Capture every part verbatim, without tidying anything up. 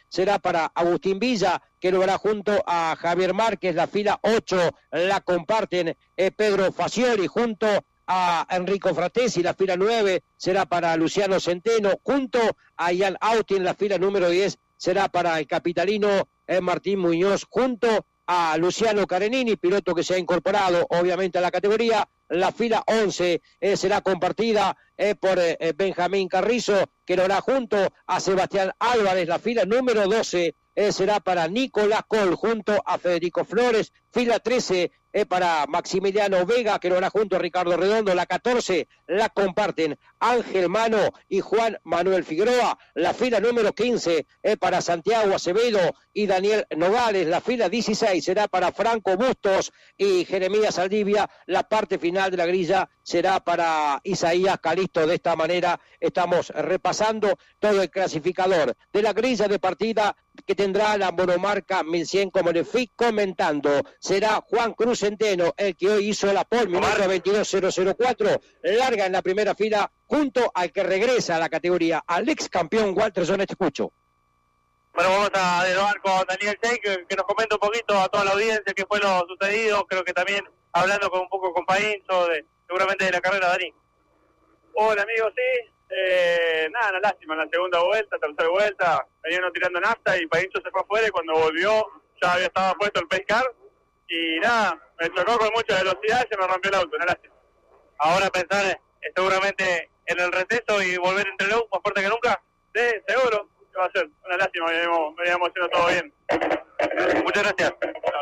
será para Agustín Villa, que lo hará junto a Javier Márquez. La fila ocho la comparten eh, Pedro Facioli junto a Enrico Fratesi. La fila nueve será para Luciano Centeno junto a Ian Austin. La fila número diez será para el capitalino eh, Martín Muñoz junto a Luciano Carenini, piloto que se ha incorporado obviamente a la categoría. La fila once eh, será compartida eh, por eh, Benjamín Carrizo, que lo hará junto a Sebastián Álvarez. La fila número doce eh, será para Nicolás Col junto a Federico Flores. Fila trece eh, para Maximiliano Vega, que lo hará junto a Ricardo Redondo. La catorce la comparten Ángel Mano y Juan Manuel Figueroa. La fila número quince es eh, para Santiago Acevedo y Daniel Nogales. La fila dieciséis será para Franco Bustos y Jeremías Saldivia. La parte final de la grilla será para Isaías Calisto. De esta manera estamos repasando todo el clasificador de la grilla de partida que tendrá la monomarca mil cien, como le fui comentando. Será Juan Cruz Centeno el que hoy hizo la pole, minuto veintidós cero cuatro, larga en la primera fila junto al que regresa a la categoría, al ex campeón Walter Zone. Te escucho. Bueno, vamos a dialogar con Daniel Shea, que, que nos comente un poquito a toda la audiencia qué fue lo sucedido. Creo que también hablando con un poco con Paincho, de, seguramente de la carrera, Dani. Hola, amigo, sí. Eh, nada, una lástima, en la segunda vuelta, tercera vuelta, venían tirando nafta y Paincho se fue afuera y cuando volvió ya había estado puesto el pace car y nada, me chocó con mucha velocidad y se me rompió el auto, una lástima. Ahora pensar eh, seguramente en el receso y volver entre los más fuerte que nunca, sí, seguro, que va a ser una lástima, veníamos, veníamos haciendo todo bien. Muchas gracias.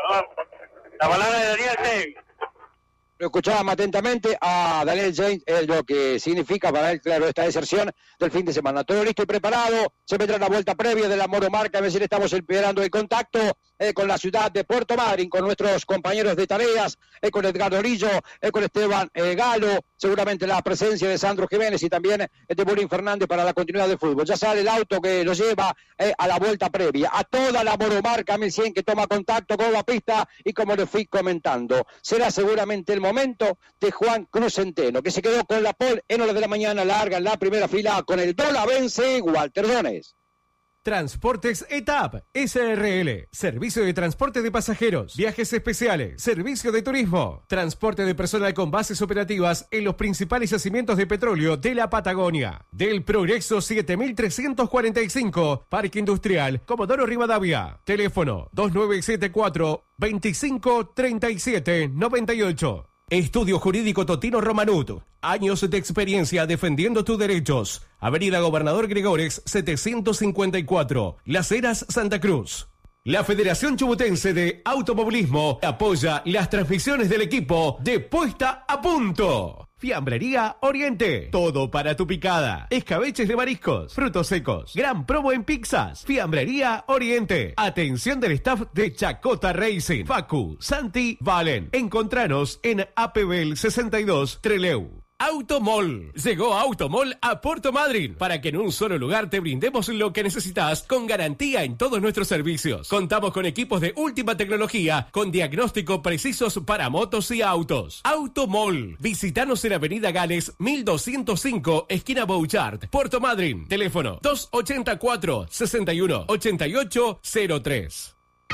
La palabra de Daniel Shea. Lo escuchábamos atentamente a Daniel James, eh, lo que significa para él, claro, esta deserción del fin de semana. Todo listo y preparado, se vendrá la vuelta previa de la monomarca, es decir, estamos esperando el contacto eh, con la ciudad de Puerto Madryn, con nuestros compañeros de tareas, eh, con Edgardo Orillo, eh, con Esteban eh, Galo, seguramente la presencia de Sandro Jiménez y también eh, de Bulín Fernández para la continuidad del fútbol. Ya sale el auto que lo lleva eh, a la vuelta previa, a toda la monomarca mil cien que toma contacto con la pista y como le fui comentando, será seguramente el momento de Juan Cruz Centeno, que se quedó con la pole en horas de la mañana, larga en la primera fila con el Dolavense Walter Dones. Transportes ETAP, S R L, servicio de transporte de pasajeros, viajes especiales, servicio de turismo, transporte de personal con bases operativas en los principales yacimientos de petróleo de la Patagonia. Del Progreso siete mil trescientos cuarenta y cinco, Parque Industrial, Comodoro Rivadavia. Teléfono dos nueve siete cuatro, veinticinco, treinta y siete, noventa y ocho. Estudio Jurídico Totino Romanut. Años de experiencia defendiendo tus derechos. Avenida Gobernador Gregores setecientos cincuenta y cuatro, Las Heras, Santa Cruz. La Federación Chubutense de Automovilismo apoya las transmisiones del equipo de Puesta a Punto. Fiambrería Oriente, todo para tu picada. Escabeches de mariscos, frutos secos, gran promo en pizzas. Fiambrería Oriente. Atención del staff de Chacota Racing. Facu, Santi, Valen. Encontranos en A P B sesenta y dos Treleu. Automall. Llegó Automall a Puerto Madryn para que en un solo lugar te brindemos lo que necesitas con garantía en todos nuestros servicios. Contamos con equipos de última tecnología con diagnóstico precisos para motos y autos. Automall. Visítanos en Avenida Gales mil doscientos cinco, esquina Bouchard, Puerto Madryn. Teléfono dos ochenta y cuatro, sesenta y uno, ochenta y ocho cero tres.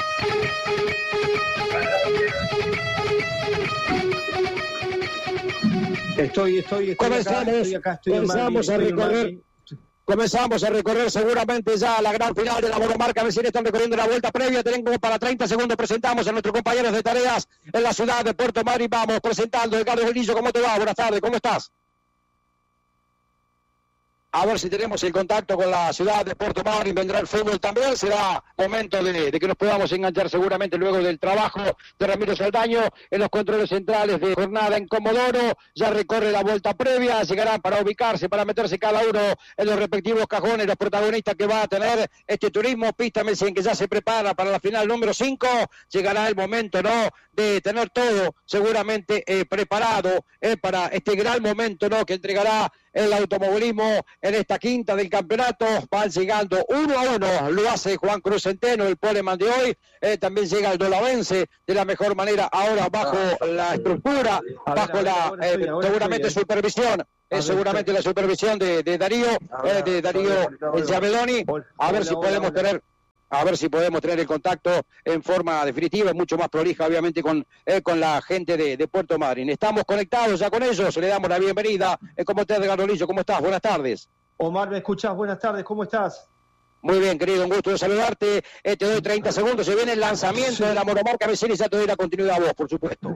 Estoy, estoy, estoy comenzamos, acá, estoy acá, estoy comenzamos en Madrid, a estoy recorrer, en comenzamos a recorrer seguramente ya la gran final de la monomarca. A ver si están recorriendo la vuelta previa. Tenemos para treinta segundos. Presentamos a nuestros compañeros de tareas en la ciudad de Puerto Madryn. Vamos presentando. Edgardo Orillo, ¿cómo te va? Buenas tardes, ¿cómo estás? A ver si tenemos el contacto con la ciudad de Puerto Madryn. Vendrá el fútbol también. Será momento de, de que nos podamos enganchar seguramente luego del trabajo de Ramiro Saldaño en los controles centrales de jornada en Comodoro. Ya recorre la vuelta previa. Llegarán para ubicarse, para meterse cada uno en los respectivos cajones. Los protagonistas que va a tener este turismo. Pista mil cien que ya se prepara para la final número cinco. Llegará el momento, ¿no?, de tener todo seguramente eh, preparado eh, para este gran momento, ¿no?, que entregará el automovilismo en esta quinta del campeonato. Van llegando uno a uno, lo hace Juan Cruz Centeno, el poleman de hoy. Eh, también llega el Dolavense de la mejor manera, ahora bajo la estructura, bajo la eh, seguramente supervisión. Es seguramente la supervisión de, de Darío, eh, de Darío Giavelloni. A ver si podemos tener a ver si podemos tener el contacto en forma definitiva y mucho más prolija, obviamente, con, eh, con la gente de, de Puerto Madryn. Estamos conectados ya con ellos, le damos la bienvenida. Eh, ¿Cómo estás, Edgardo Lillo? ¿Cómo estás? Buenas tardes. Omar, ¿me escuchás? Buenas tardes, ¿cómo estás? Muy bien, querido, un gusto de saludarte. Eh, te doy treinta segundos, se viene el lanzamiento sí. de la monomarca Mercedes, ya te doy la continuidad a vos, por supuesto.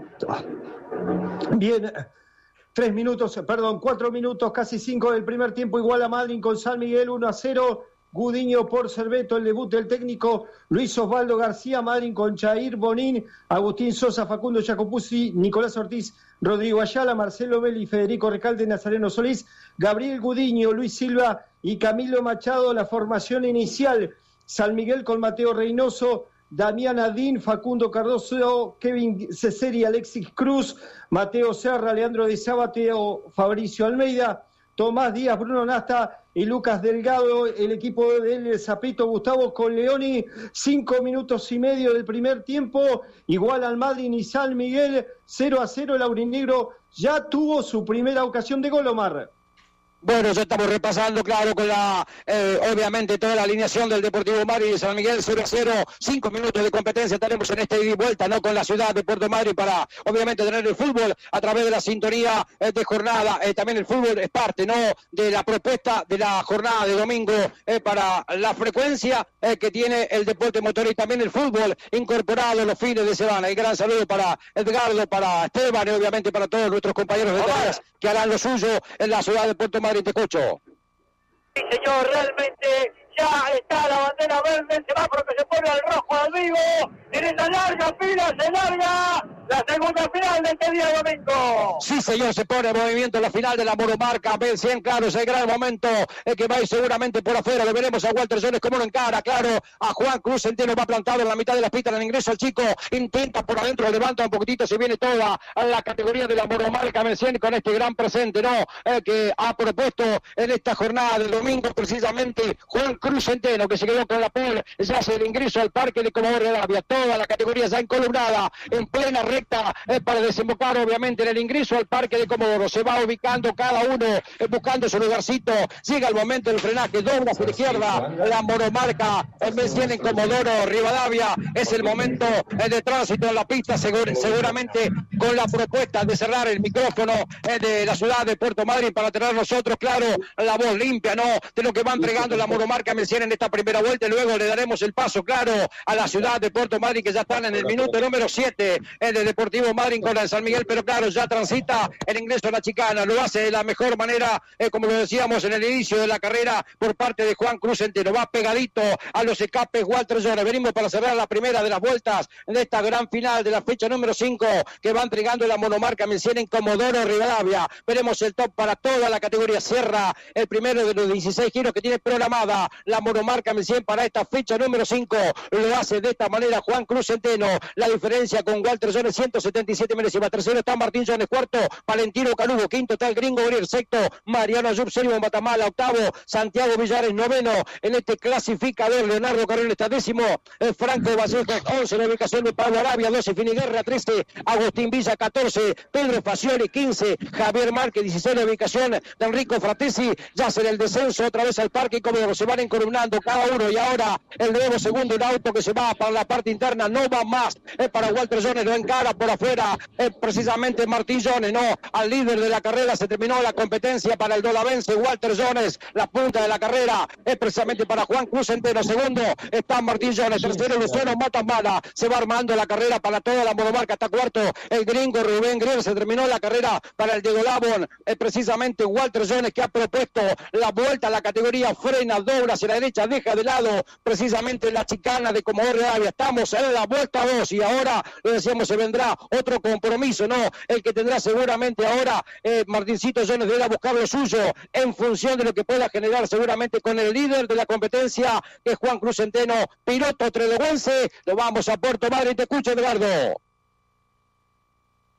Bien, tres minutos, perdón, cuatro minutos, casi cinco del primer tiempo, igual a Madryn con San Miguel, uno a cero. Gudiño por Cerveto, el debut del técnico Luis Osvaldo García. Madryn con Jair Bonín, Agustín Sosa, Facundo Jacopuzzi, Nicolás Ortiz, Rodrigo Ayala, Marcelo Belli, Federico Recalde, Nazareno Solís, Gabriel Gudiño, Luis Silva y Camilo Machado. La formación inicial: San Miguel con Mateo Reynoso, Damián Adín, Facundo Cardoso, Kevin Ceseri, Alexis Cruz, Mateo Serra, Leandro de Sabateo, Fabricio Almeida, Tomás Díaz, Bruno Nasta y Lucas Delgado. El equipo del Zapito Gustavo con Leoni. Cinco minutos y medio del primer tiempo, igual al Madryn y San Miguel, cero a cero. El aurinegro ya tuvo su primera ocasión de gol, Omar. Bueno, ya estamos repasando, claro, con la, eh, obviamente, toda la alineación del Deportivo Madryn y San Miguel, cero a cero, cinco minutos de competencia tenemos en esta ida y vuelta, ¿no? Con la ciudad de Puerto Madryn para, obviamente, tener el fútbol a través de la sintonía eh, de jornada. Eh, también el fútbol es parte, ¿no?, de la propuesta de la jornada de domingo eh, para la frecuencia eh, que tiene el deporte motor y también el fútbol incorporado los fines de semana. Y gran saludo para Edgardo, para Esteban y, obviamente, para todos nuestros compañeros de tareas que harán lo suyo en la ciudad de Puerto Madryn. Te escucho. Sí, señor, realmente ya está la bandera verde, se va porque se pone al rojo al vivo, en esa larga fila se larga la segunda final de este día domingo. Sí, señor, se pone en movimiento la final de la monomarca B cien, claro, es el gran momento eh, que va a ir seguramente por afuera. Lo veremos a Walter Jones como lo encara, claro, a Juan Cruz Centeno, va plantado en la mitad de la pista, en el ingreso al chico, intenta por adentro, levanta un poquitito, se viene toda a la categoría de la monomarca B cien con este gran presente, ¿no?, eh, que ha propuesto en esta jornada del domingo precisamente Juan Cruz Centeno, que se quedó con la pole, ya hace el ingreso al parque de Comodoro Rivadavia, toda la categoría ya encolumnada, en plena recta eh, para desembocar obviamente en el ingreso al parque de Comodoro. Se va ubicando cada uno eh, buscando su lugarcito. Llega el momento del frenaje, dobla hacia la izquierda la monomarca en B cien en Comodoro Rivadavia. Es el momento eh, de tránsito en la pista, segur, seguramente con la propuesta de cerrar el micrófono eh, de la ciudad de Puerto Madryn para tener nosotros, claro, la voz limpia, ¿no?, de lo que va entregando la monomarca B cien en esta primera vuelta. Y luego le daremos el paso, claro, a la ciudad de Puerto Madryn, que ya están en el minuto número siete eh, de Deportivo Madryn con el San Miguel, pero claro, ya transita el ingreso a la chicana, lo hace de la mejor manera, eh, como lo decíamos en el inicio de la carrera, por parte de Juan Cruz Centeno, va pegadito a los escapes Walter Jones. Venimos para cerrar la primera de las vueltas de esta gran final de la fecha número cinco, que va entregando la monomarca B cien en Comodoro Rivadavia. Veremos el top para toda la categoría, cierra el primero de los dieciséis giros que tiene programada la monomarca B cien para esta fecha número cinco, lo hace de esta manera Juan Cruz Centeno. La diferencia con Walter Jones, ciento setenta y siete milésimas. Tercero está Martín Jones, cuarto Valentino Calugo, quinto está el Gringo Uriel, sexto Mariano Ayub, séptimo Matamala, octavo Santiago Villares, noveno en este clasificador Leonardo Carril está décimo, eh, Franco Vallejo, once en la ubicación de Pablo Arabia, doce Finiguerra, trece Agustín Villa, catorce Pedro Facioli, quince Javier Márquez, dieciséis en la ubicación de Enrico Fratesi. Ya será el descenso otra vez al parque y como se van encolumnando cada uno. Y ahora el nuevo segundo, un auto que se va para la parte interna, no va más eh, para Walter Jones, lo encara por afuera eh, precisamente Martín Jones, no, al líder de la carrera. Se terminó la competencia para el Dolavense Walter Jones, la punta de la carrera es precisamente para Juan Cruz Centeno. Segundo está Martín Jones, tercero Luciano Matamala, se va armando la carrera para toda la monomarca. Hasta cuarto el Gringo Rubén Grier. Se terminó la carrera para el Diego Labón, es precisamente Walter Jones, que ha propuesto la vuelta a la categoría, frena, dobla hacia la derecha, deja de lado precisamente la chicana de Comodoro Rivadavia. Estamos en la vuelta dos y ahora, lo decíamos, se vendrá otro compromiso, ¿no?, el que tendrá seguramente ahora eh, Martincito Jones deberá buscar lo suyo en función de lo que pueda generar seguramente con el líder de la competencia, que es Juan Cruz Centeno, piloto tredeguense. Lo vamos a Puerto Madryn. Te escucho, Edgardo.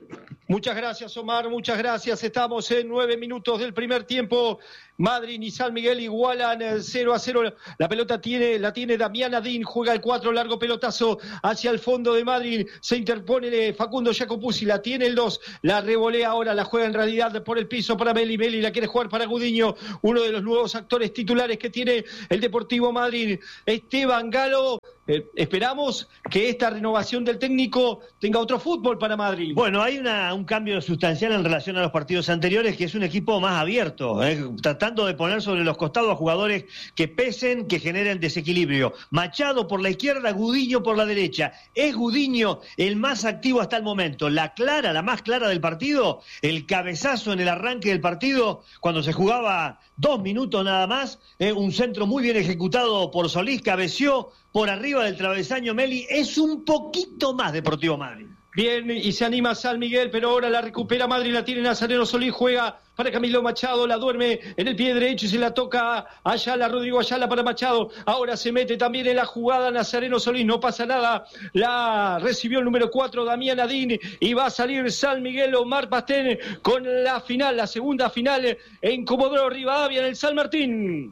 Muchas gracias, Omar, muchas gracias. Estamos en nueve minutos del primer tiempo. Madryn y San Miguel igualan cero a cero. La pelota tiene, la tiene Damián Adín, juega el cuatro, largo pelotazo hacia el fondo de Madryn. Se interpone Facundo Jacopuzzi, la tiene el dos, la revolea ahora, la juega en realidad por el piso para Meli. Meli la quiere jugar para Gudiño, uno de los nuevos actores titulares que tiene el Deportivo Madryn. Esteban Galo. Eh, esperamos que esta renovación del técnico tenga otro fútbol para Madryn. Bueno, hay una, un cambio sustancial en relación a los partidos anteriores, que es un equipo más abierto, eh, tratando de poner sobre los costados a jugadores que pesen, que generen desequilibrio. Machado por la izquierda, Gudiño por la derecha. Es Gudiño el más activo hasta el momento. La clara, la más clara del partido, el cabezazo en el arranque del partido, cuando se jugaba dos minutos nada más, eh, un centro muy bien ejecutado por Solís, cabeció por arriba del travesaño Meli. Es un poquito más Deportivo Madryn. Bien, y se anima San Miguel, pero ahora la recupera Madryn, la tiene Nazareno Solís, juega para Camilo Machado, la duerme en el pie derecho y se la toca a Ayala, Rodrigo Ayala para Machado. Ahora se mete también en la jugada Nazareno Solís, no pasa nada. La recibió el número cuatro, Damián Adín, y va a salir San Miguel, Omar Pastén, con la final, la segunda final en Comodoro Rivadavia, en el San Martín.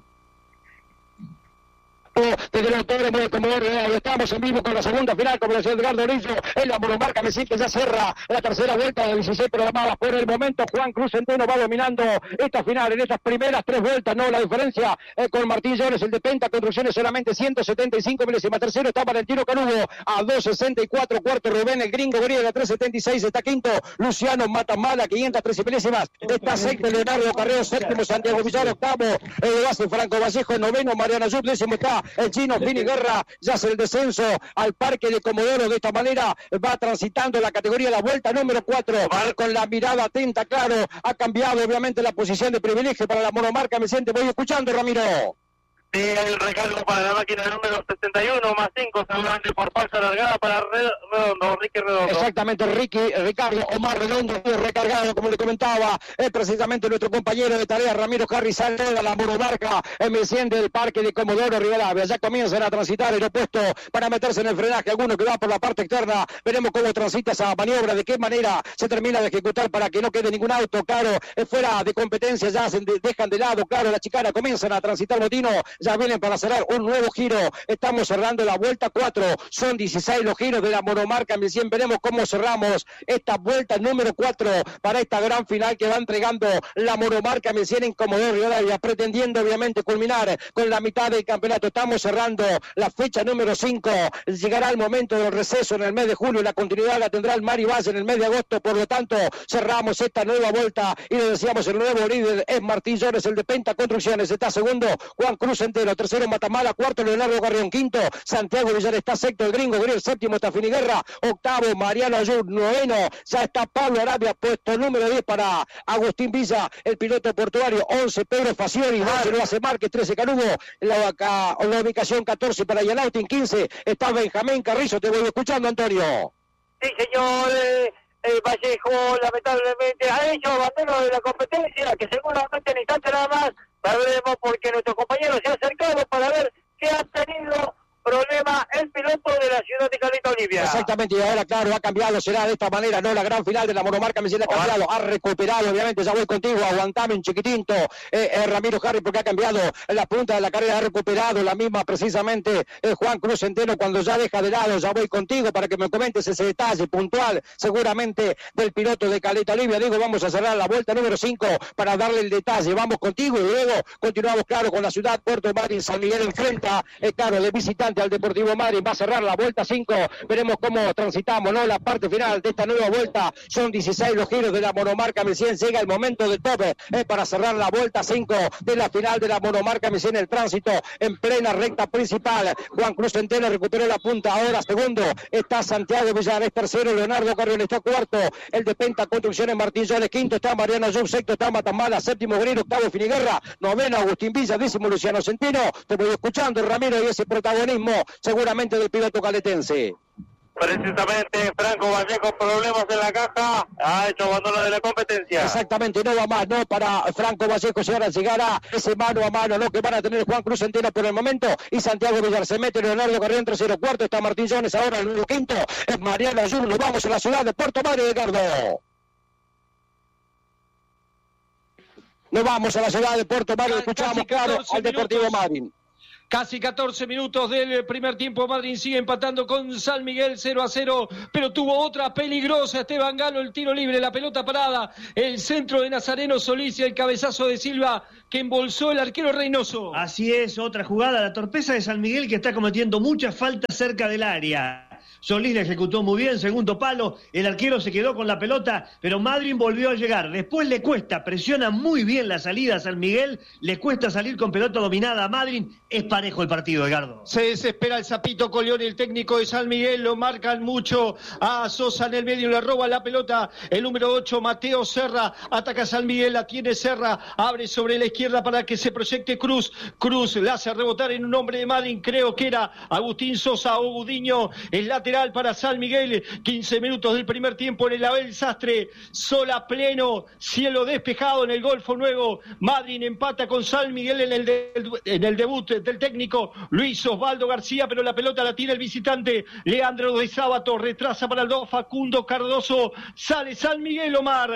Desde los autores de Comodoro, estamos en vivo con la segunda final, como decía Edgardo Orillo, en la monomarca Messi, que ya cierra la tercera vuelta de dieciséis programadas. Por el momento, Juan Cruz Centeno va dominando esta final en estas primeras tres vueltas, no la diferencia eh, con Martín Llores, el de Penta Construcciones, solamente ciento setenta y cinco milésimas. Tercero está Valentino Canudo a dos sesenta y cuatro, cuarto Rubén, el gringo griega, tres setenta y seis, está quinto Luciano Matamala, quinientas trece milésimas, está sexto Leonardo Carreo, séptimo Santiago Villar, octavo el de base Franco Vallejo, noveno Mariano Ayub, décimo está el chino Vini Guerra. Ya hace el descenso al parque de Comodoro. De esta manera va transitando la categoría, la vuelta número cuatro, con la mirada atenta, claro, ha cambiado obviamente la posición de privilegio para la monomarca. Me siente, voy escuchando, Ramiro. Sí, hay el recargo para la máquina número sesenta y uno, más cinco, seguramente por falsa alargada para Redondo, Ricky Redondo. Exactamente, Ricky, Ricardo Omar Redondo, recargado, como le comentaba, es precisamente nuestro compañero de tarea, Ramiro Harry Salvador, la monomarca emergente del parque de Comodoro Rivadavia. Ya comienzan a transitar el opuesto para meterse en el frenaje, alguno que va por la parte externa. Veremos cómo transita esa maniobra, de qué manera se termina de ejecutar para que no quede ningún auto, claro, fuera de competencia, ya se dejan de lado, claro, la chicana, comienzan a transitar Motino. Ya vienen para cerrar un nuevo giro. Estamos cerrando la vuelta cuatro. Son dieciséis los giros de la monomarca mil cien. Veremos cómo cerramos esta vuelta número cuatro para esta gran final que va entregando la monomarca mil cien en Comodoro Rivadavia, pretendiendo obviamente culminar con la mitad del campeonato. Estamos cerrando la fecha número cinco. Llegará el momento del receso en el mes de julio. La continuidad la tendrá el Mari Valle en el mes de agosto. Por lo tanto, cerramos esta nueva vuelta y le decíamos el nuevo líder es Martín Llores, el de Penta Construcciones. Está segundo Juan Cruz Entero, tercero Matamala, cuarto Leonardo Garrión, quinto Santiago Villar, está sexto el gringo Griel, séptimo está Fini Guerra, octavo Mariano Ayud, noveno ya está Pablo Arabia, puesto número diez para Agustín Villa, el piloto portuario, once Pedro Facioli, doce lo hace Márquez, trece Canudo, la, la ubicación catorce para Yanautin, quince está Benjamín Carrizo. Te voy escuchando, Antonio. Sí, señor. Eh... Eh, Vallejo lamentablemente ha hecho abandono de la competencia, que seguramente en instante nada más sabremos, porque nuestro compañero se ha acercado para ver qué ha tenido problema el piloto de la ciudad de Caleta Olivia. Exactamente, y ahora claro, ha cambiado, será de esta manera, no la gran final de la monomarca, me ha cambiado, ha recuperado, obviamente, ya voy contigo, aguantame un chiquitinto, eh, eh, Ramiro Harry, porque ha cambiado la punta de la carrera, ha recuperado la misma precisamente eh, Juan Cruz Centeno, cuando ya deja de lado, ya voy contigo para que me comentes ese detalle puntual, seguramente del piloto de Caleta Olivia. Digo, vamos a cerrar la vuelta número cinco para darle el detalle, vamos contigo y luego continuamos, claro, con la ciudad Puerto Madryn. San Miguel enfrenta, eh, claro, de visitante al Deportivo Madryn, va a cerrar la vuelta cinco, veremos cómo transitamos, ¿no? La parte final de esta nueva vuelta, son dieciséis los giros de la monomarca mil cien, llega el momento del tope, eh, para cerrar la vuelta cinco de la final de la monomarca mil cien, el tránsito en plena recta principal. Juan Cruz Centeno recuperó la punta, ahora segundo está Santiago Villar, es tercero Leonardo Carrión, está cuarto el de Penta Construcciones Martín Llores, quinto está Mariano Ayub, sexto está Matamala, séptimo Grino, octavo Finiguerra, noveno Agustín Villa, décimo Luciano Centeno. Te voy escuchando, Ramiro, y ese protagonismo seguramente del piloto caletense. Precisamente Franco Vallejo, problemas en la caja, ha hecho abandono de la competencia. Exactamente, no va más, no para Franco Vallejo, si ahora llegará ese mano a mano, ¿no? Que van a tener Juan Cruz Centeno por el momento, y Santiago Villar se mete, Leonardo Carrión tercero, cuarto está Martín Jones, ahora el quinto es Mariano Ayub. Nos vamos a la ciudad de Puerto Madryn, Edgardo. Nos vamos a la ciudad de Puerto Madryn, escuchamos claro al Deportivo Madryn. Casi catorce minutos del primer tiempo. Madryn sigue empatando con San Miguel cero a cero, pero tuvo otra peligrosa. Esteban Galo, el tiro libre, la pelota parada, el centro de Nazareno Solís y el cabezazo de Silva que embolsó el arquero Reynoso. Así es, otra jugada, la torpeza de San Miguel que está cometiendo muchas faltas cerca del área. Solís la ejecutó muy bien, segundo palo, el arquero se quedó con la pelota, pero Madryn volvió a llegar. Después le cuesta, presiona muy bien la salida a San Miguel, le cuesta salir con pelota dominada a Madryn. Es parejo el partido, Edgardo. Se desespera el Zapito Colión, el técnico de San Miguel, lo marcan mucho a Sosa en el medio, le roba la pelota el número ocho, Mateo Serra, ataca a San Miguel, la tiene Serra, abre sobre la izquierda para que se proyecte Cruz, Cruz la hace rebotar en un hombre de Madryn, creo que era Agustín Sosa o Gudiño, el lateral para San Miguel, quince minutos del primer tiempo en el Abel Sastre, sola pleno, cielo despejado en el Golfo Nuevo. Madryn empata con San Miguel en el, de, en el debut del técnico Luis Osvaldo García, pero la pelota la tiene el visitante Leandro de Sábato, retrasa para el dos Facundo Cardoso, sale San Miguel, Omar.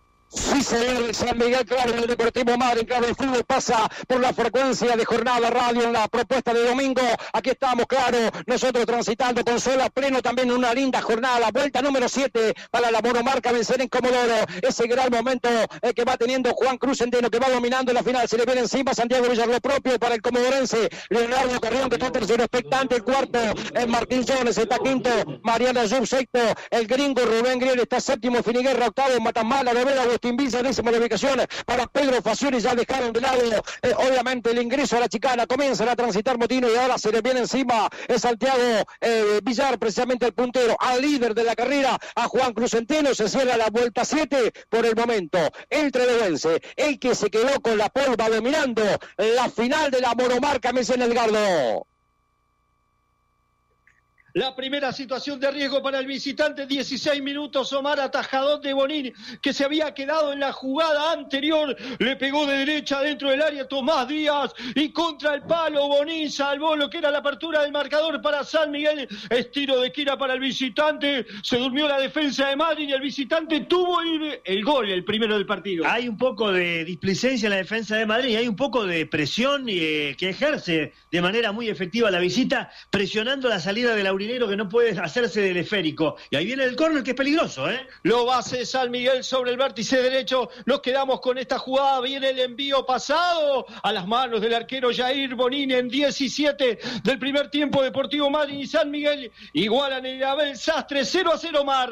Sí, señor, San Miguel, claro, en el Deportivo Madryn, claro, el fútbol pasa por la frecuencia de Jornada Radio en la propuesta de domingo. Aquí estamos, claro, nosotros transitando con sol a pleno, también una linda jornada, la vuelta número siete para la monomarca vencer en Comodoro. Ese gran momento eh, que va teniendo Juan Cruz Centeno, que va dominando la final, se le viene encima Santiago Villar, lo propio para el comodorense Leonardo Carrión, que está tercero expectante, el cuarto es Martín Jones, está quinto Mariano Ayub, sexto el gringo Rubén Griel, está séptimo Finiguerra, octavo Matamala, noveno Agustín Villa, décima ubicación para Pedro Facioli, ya dejaron de lado eh, obviamente el ingreso a la chicana, comienzan a transitar Motino y ahora se le viene encima es Santiago eh, Villar, precisamente el puntero, al líder de la carrera, a Juan Cruz Centeno, se cierra la vuelta siete por el momento, el trevedense, el que se quedó con la polva dominando la final de la monomarca Mesén Edgardo. La primera situación de riesgo para el visitante, dieciséis minutos, Omar, atajadón de Bonín, que se había quedado en la jugada anterior, le pegó de derecha dentro del área Tomás Díaz, y contra el palo Bonín salvó lo que era la apertura del marcador para San Miguel, estiro de esquina para el visitante, se durmió la defensa de Madryn y el visitante tuvo el, el gol, el primero del partido. Hay un poco de displicencia en la defensa de Madryn, y hay un poco de presión eh, que ejerce de manera muy efectiva la visita, presionando la salida de Laurinegro, que no puede hacerse del esférico. Y ahí viene el córner, que es peligroso, ¿eh? Lo va a hacer San Miguel sobre el vértice derecho. Nos quedamos con esta jugada. Viene el envío pasado a las manos del arquero Jair Bonín en diecisiete del primer tiempo. Deportivo Madryn y San Miguel igualan el Abel Sastre cero a cero, Mar.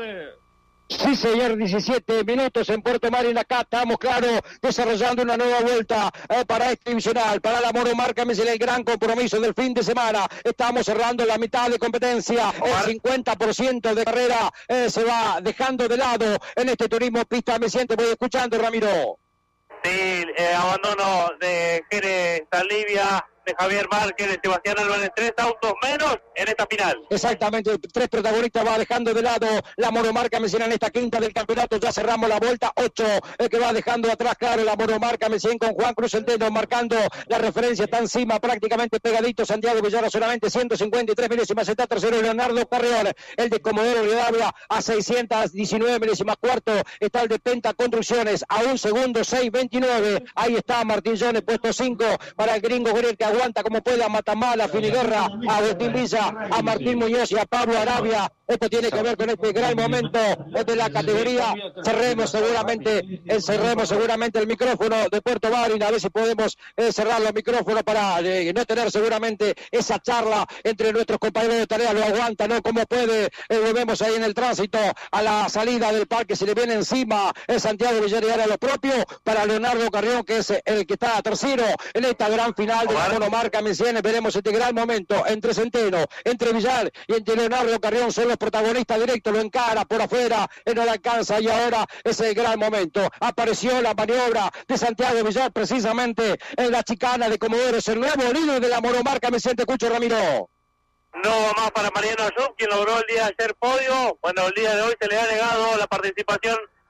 Sí, señor, diecisiete minutos en Puerto Madryn, acá estamos, claro, desarrollando una nueva vuelta eh, para este divisional, para la monomarca, me el gran compromiso del fin de semana. Estamos cerrando la mitad de competencia, el cincuenta por ciento de carrera eh, se va dejando de lado en este turismo pista. Me siento, voy escuchando, Ramiro. Sí, eh, abandono de Jerez Saldivia, de Javier Márquez, de Sebastián Álvarez, tres autos menos en esta final. Exactamente, tres protagonistas va dejando de lado la monomarca Mesén en esta quinta del campeonato, ya cerramos la vuelta, ocho el que va dejando atrás, claro, la monomarca Mesén con Juan Cruz Centeno marcando la referencia, está encima prácticamente pegadito Santiago Villar, solamente ciento cincuenta y tres milésimas, está tercero Leonardo Carrión, el de Comodoro Rivadavia a seiscientos diecinueve milésimas, cuarto está el de Penta Construcciones a un segundo, seiscientos veintinueve, ahí está Martín Jones, puesto cinco para el gringo Griel, que aguanta como puede a Matamala, a Finiguerra, a Agustín Villa, a Martín Muñoz y a Pablo Arabia. Esto tiene que ver con este gran momento de la categoría. Cerremos seguramente, eh, cerremos seguramente el micrófono de Puerto Madryn, a ver si podemos eh, cerrar los micrófonos para eh, no tener seguramente esa charla entre nuestros compañeros de tarea. Lo aguanta, ¿no? Como puede, eh, lo vemos ahí en el tránsito a la salida del parque, se le viene encima eh, Santiago Villar y ahora lo propio para Leonardo Carrión, que es el que está tercero en esta gran final de la monomarca Mesén. Veremos este gran momento entre Centeno, entre Villar y entre Leonardo Carrión, son los protagonistas directos, lo encara por afuera, él no le alcanza y ahora es el gran momento. Apareció la maniobra de Santiago Villar precisamente en la chicana de Comodoro, es el nuevo líder de la monomarca Mesén. Te escucho, Ramiro. No va más para Mariano Ayub, quien logró el día de ayer podio. Bueno, el día de hoy se le ha negado la participación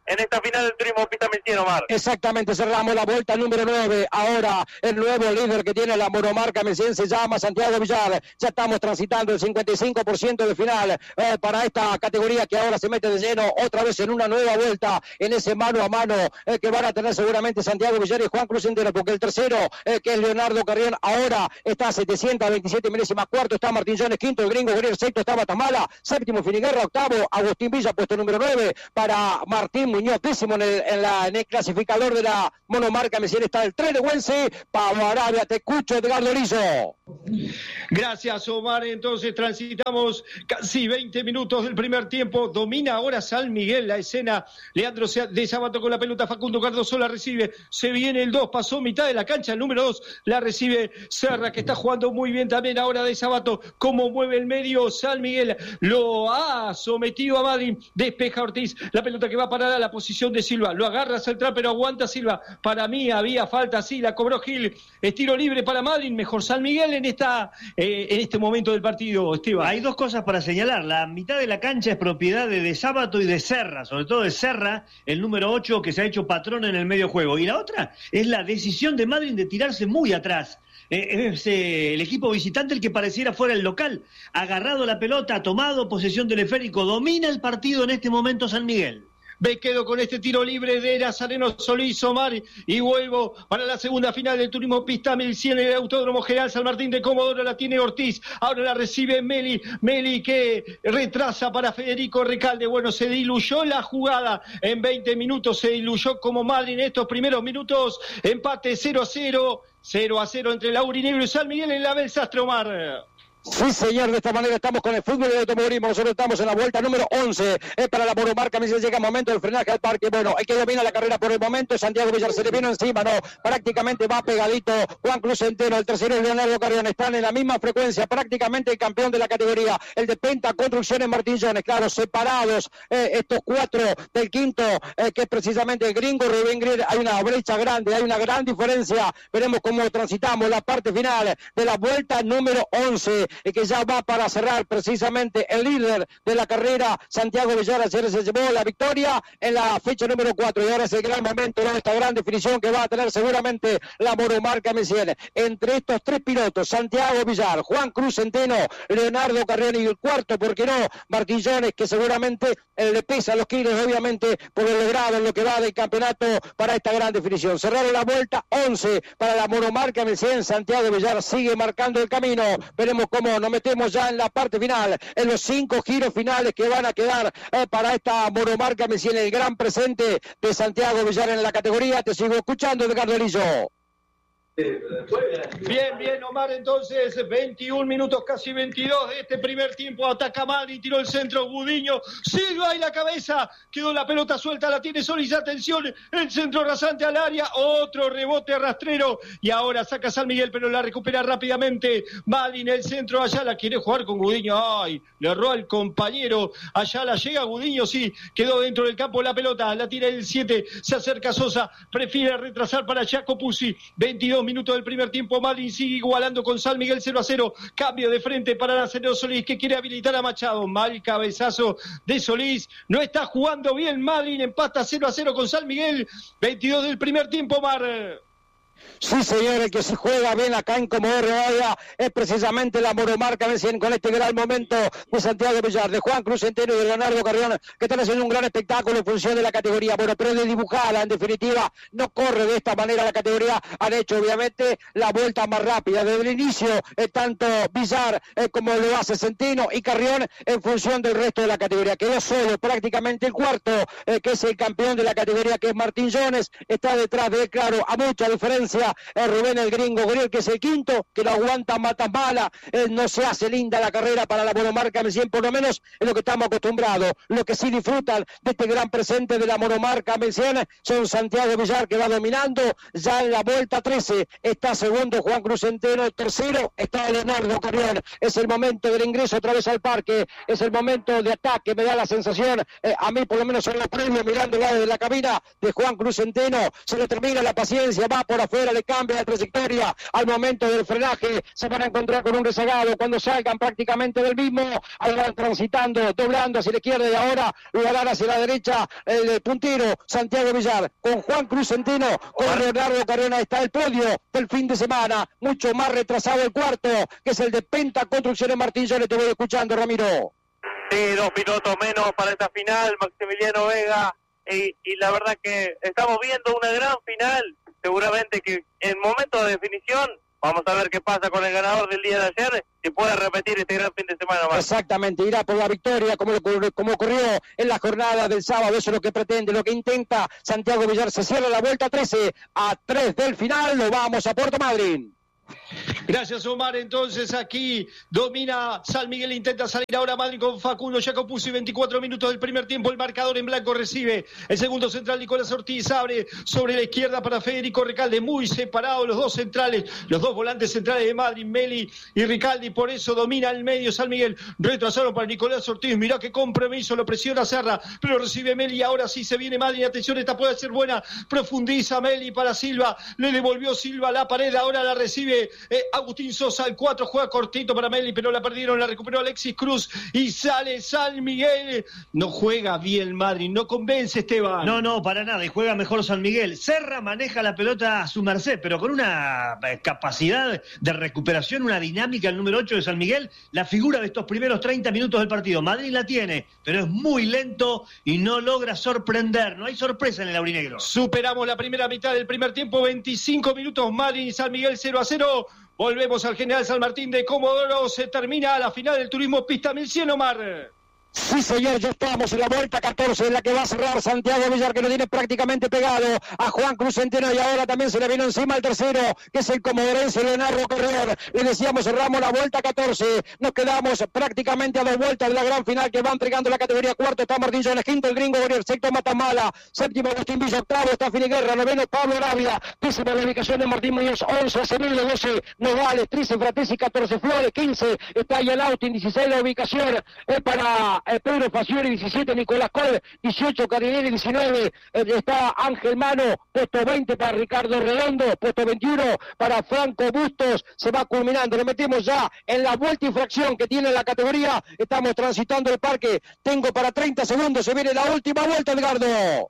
en esta final del Turismo Pista Messier, Omar. Exactamente, cerramos la vuelta número nueve. Ahora el nuevo líder que tiene la monomarca Messier se llama Santiago Villar. Ya estamos transitando el cincuenta y cinco por ciento de final eh, para esta categoría que ahora se mete de lleno otra vez en una nueva vuelta, en ese mano a mano eh, que van a tener seguramente Santiago Villar y Juan Cruz Centeno, porque el tercero, eh, que es Leonardo Carrión, ahora está a setecientos veintisiete milésimas, cuarto está Martín Jones, quinto el Gringo Guerrero, sexto está Matamala, séptimo Finiguerra, octavo Agustín Villa, puesto número nueve para Martín Muñoz, décimo en el, en la, en el clasificador de la monomarca Messier está el tres de Güense, Pablo Arabia, te escucho, Edgardo Lizo. Gracias, Omar. Entonces transitamos casi veinte minutos del primer tiempo. Domina ahora San Miguel la escena. Leandro de Sabato con la pelota. Facundo Cardoso la recibe. Se viene el dos. Pasó mitad de la cancha. El número dos la recibe Serra, que está jugando muy bien también ahora de Sabato. Cómo mueve el medio San Miguel. Lo ha sometido a Madrid. Despeja Ortiz. La pelota que va a parar a la posición de Silva. Lo agarra central, pero aguanta Silva. Para mí había falta. Sí, la cobró Gil. Estiro libre para Madrid. Mejor San Miguel en esta eh, en este momento del partido, Esteban. Hay dos cosas para señalar. La mitad de la cancha es propiedad de De Sábato y de Serra, sobre todo de Serra, el número ocho, que se ha hecho patrón en el medio juego. Y la otra es la decisión de Madrid de tirarse muy atrás. Eh, es eh, el equipo visitante el que pareciera fuera el local. Agarrado la pelota, ha tomado posesión del esférico, domina el partido en este momento San Miguel. Me quedo con este tiro libre de Nazareno Solís, Omar, y vuelvo para la segunda final del Turismo Pista Messier en el Autódromo General San Martín de Comodoro. La tiene Ortiz, ahora la recibe Meli, Meli que retrasa para Federico Recalde. Bueno, se diluyó la jugada en veinte minutos, se diluyó como Madrid en estos primeros minutos. Empate cero a cero, cero a cero entre Laurinegro y San Miguel en la Abel Sastre, Omar. Sí, señor, de esta manera estamos con el fútbol y el automovilismo. Nosotros estamos en la vuelta número once eh, para la monomarca. Me dice, llega el momento del frenaje al parque. Bueno, hay que dominar la carrera por el momento. Santiago Villar se le vino encima, no, prácticamente va pegadito Juan Cruz Centeno. El tercero es Leonardo Carrión. Están en la misma frecuencia, prácticamente el campeón de la categoría. El de Penta Construcciones Martín Jones, claro, separados eh, estos cuatro del quinto, eh, que es precisamente el Gringo Rubén Grier. Hay una brecha grande, hay una gran diferencia. Veremos cómo transitamos la parte final de la vuelta número once. Y que ya va para cerrar precisamente el líder de la carrera, Santiago Villar. Ayer se llevó la victoria en la fecha número cuatro y ahora es el gran momento de esta gran definición que va a tener seguramente la monomarca Messier. Entre estos tres pilotos, Santiago Villar, Juan Cruz Centeno, Leonardo Carrión y el cuarto, ¿por qué no? Martín Jones, que seguramente eh, le pesa los kilos, obviamente, por el logrado en lo que va del campeonato para esta gran definición. Cerraron la vuelta once para la monomarca Messier. Santiago Villar sigue marcando el camino. Veremos cómo nos metemos ya en la parte final, en los cinco giros finales que van a quedar eh, para esta monomarca Messier, el gran presente de Santiago Villar en la categoría. Te sigo escuchando, Edgardo Lillo. Bien, bien, Omar, entonces veintiún minutos, casi veintidós de este primer tiempo. Ataca Madrid, tiró el centro Gudiño, Silva y la cabeza, quedó la pelota suelta, la tiene Solís, atención, el centro rasante al área, otro rebote rastrero y ahora saca San Miguel, pero la recupera rápidamente Malin, el centro, Ayala quiere jugar con Gudiño, ay, le erró al compañero, Ayala llega Gudiño, sí, quedó dentro del campo la pelota, la tira el siete, se acerca Sosa, prefiere retrasar para Jaco Puzzi, veintidós minutos del primer tiempo, Madrid sigue igualando con San Miguel cero a cero, cambio de frente para Nazareno Solís, que quiere habilitar a Machado, mal cabezazo de Solís, no está jugando bien Madrid, empata cero a cero con San Miguel, veintidós del primer tiempo, Mar. Sí, señor, el que se juega bien acá en Comodoro Rivadavia es precisamente la monomarca Messier, con este gran momento de Santiago Villar, de Juan Cruz Centeno y de Leonardo Carrión, que están haciendo un gran espectáculo en función de la categoría. Bueno, pero de dibujarla, en definitiva, no corre de esta manera la categoría. Han hecho, obviamente, la vuelta más rápida. Desde el inicio, eh, tanto Villar eh, como lo hace Centeno y Carrión en función del resto de la categoría. Quedó solo prácticamente el cuarto, eh, que es el campeón de la categoría, que es Martín Jones. Está detrás de él, claro, a mucha diferencia. Eh, Rubén el Gringo Griel, que es el quinto, que lo aguanta Matamala. Eh, no se hace linda la carrera para la monomarca Messier, por lo menos es lo que estamos acostumbrados. Lo que sí disfrutan de este gran presente de la monomarca Messier son Santiago Villar, que va dominando ya en la vuelta trece. Está segundo Juan Cruz Centeno, el tercero está Leonardo Carrión. Es el momento del ingreso otra vez al parque, es el momento de ataque, me da la sensación, eh, a mí por lo menos en los premios, mirando el lado de la cabina de Juan Cruz Centeno, se le termina la paciencia, va por afuera afuera, le cambia la trayectoria al momento del frenaje, se van a encontrar con un rezagado cuando salgan prácticamente del mismo, ahí van transitando, doblando hacia la izquierda y ahora lo harán hacia la derecha el puntero Santiago Villar, con Juan Cruz Centeno, con Leonardo Carrión. Está el podio del fin de semana, mucho más retrasado el cuarto, que es el de Penta Construcciones Martín. Yo le te voy escuchando, Ramiro. Sí, dos minutos menos para esta final, Maximiliano Vega, y, y la verdad que estamos viendo una gran final, seguramente que en momento de definición, vamos a ver qué pasa con el ganador del día de ayer, si puede repetir este gran fin de semana más. Exactamente, irá por la victoria como, como ocurrió en la jornada del sábado. Eso es lo que pretende, lo que intenta Santiago Villar. Se cierra la vuelta trece a tres del final, lo vamos a Puerto Madryn. Gracias, Omar. Entonces aquí domina San Miguel, intenta salir ahora Madryn con Facundo Jacopuzzi, veinticuatro minutos del primer tiempo, el marcador en blanco, recibe el segundo central Nicolás Ortiz, abre sobre la izquierda para Federico Recalde, muy separados los dos centrales, los dos volantes centrales de Madryn, Meli y Ricaldi, por eso domina el medio San Miguel, retrasaron para Nicolás Ortiz, mirá qué compromiso, lo presiona Serra, pero recibe Meli, ahora sí se viene Madryn, atención, esta puede ser buena, profundiza Meli para Silva, le devolvió Silva a la pared, ahora la recibe Eh, Agustín Sosa, el cuatro, juega cortito para Meli, pero la perdieron, la recuperó Alexis Cruz y sale San Miguel. No juega bien Madryn, no convence, Esteban. No, no, para nada, y juega mejor San Miguel. Serra maneja la pelota a su merced, pero con una capacidad de recuperación, una dinámica, el número ocho de San Miguel, la figura de estos primeros treinta minutos del partido. Madryn la tiene, pero es muy lento y no logra sorprender, no hay sorpresa en el aurinegro. Superamos la primera mitad del primer tiempo, veinticinco minutos, Madryn y San Miguel cero a cero. Volvemos al General San Martín de Comodoro. Se termina la final del Turismo Pista mil cien, Omar. Sí, señor, ya estamos en la vuelta catorce, en la que va a cerrar Santiago Villar, que lo tiene prácticamente pegado a Juan Cruz Centeno, y ahora también se le vino encima el tercero, que es el comodorense Leonardo Carrión. Le decíamos, cerramos la vuelta catorce, nos quedamos prácticamente a dos vueltas de la gran final que va entregando la categoría cuarto. Está Martín Jones, quinto el Gringo Borier, sexto Matamala, séptimo Agustín Villa, octavo está Finiguerra, noveno Pablo Arabia, décima la ubicación de Martín Muñoz, once Acevedo, doce Nogales, trece Fratesi, catorce Flores, quince está Yalautin, dieciséis la ubicación es para Eh, Pedro Faciori, diecisiete Nicolás Col, dieciocho Carinelli, diecinueve eh, está Ángel Mano, puesto veinte para Ricardo Redondo, puesto veintiuno para Franco Bustos. Se va culminando, lo metemos ya en la vuelta y fracción que tiene la categoría. Estamos transitando el parque, tengo para treinta segundos, se viene la última vuelta, Edgardo.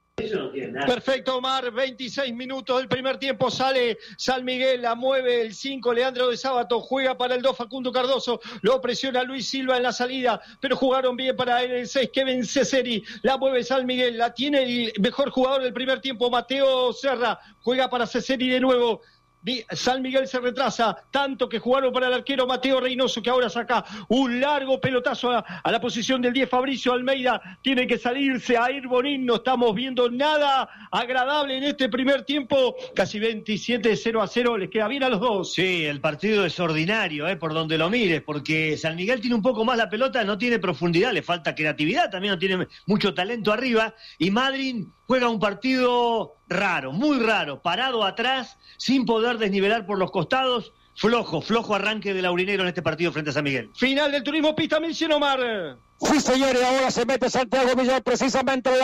Perfecto, Omar, veintiséis minutos del primer tiempo, sale San Miguel, la mueve el cinco, Leandro de Sábato, juega para el dos, Facundo Cardoso, lo presiona Luis Silva en la salida, pero jugaron bien para él el seis, Kevin Ceseri, la mueve San Miguel, la tiene el mejor jugador del primer tiempo, Mateo Serra, juega para Ceseri de nuevo. San Miguel se retrasa, tanto que jugaron para el arquero Mateo Reynoso, que ahora saca un largo pelotazo a, a la posición del diez, Fabricio Almeida, tiene que salirse a ir Bonín, no estamos viendo nada agradable en este primer tiempo, casi veintisiete cero a cero, les queda bien a los dos. Sí, el partido es ordinario, eh, por donde lo mires, porque San Miguel tiene un poco más la pelota, no tiene profundidad, le falta creatividad, también no tiene mucho talento arriba, y Madryn juega un partido raro, muy raro, parado atrás, sin poder desnivelar por los costados, flojo, flojo arranque del aurinegro en este partido frente a San Miguel. Final del Turismo Pista mil cien, Omar. Sí, señores, ahora se mete Santiago Villar precisamente en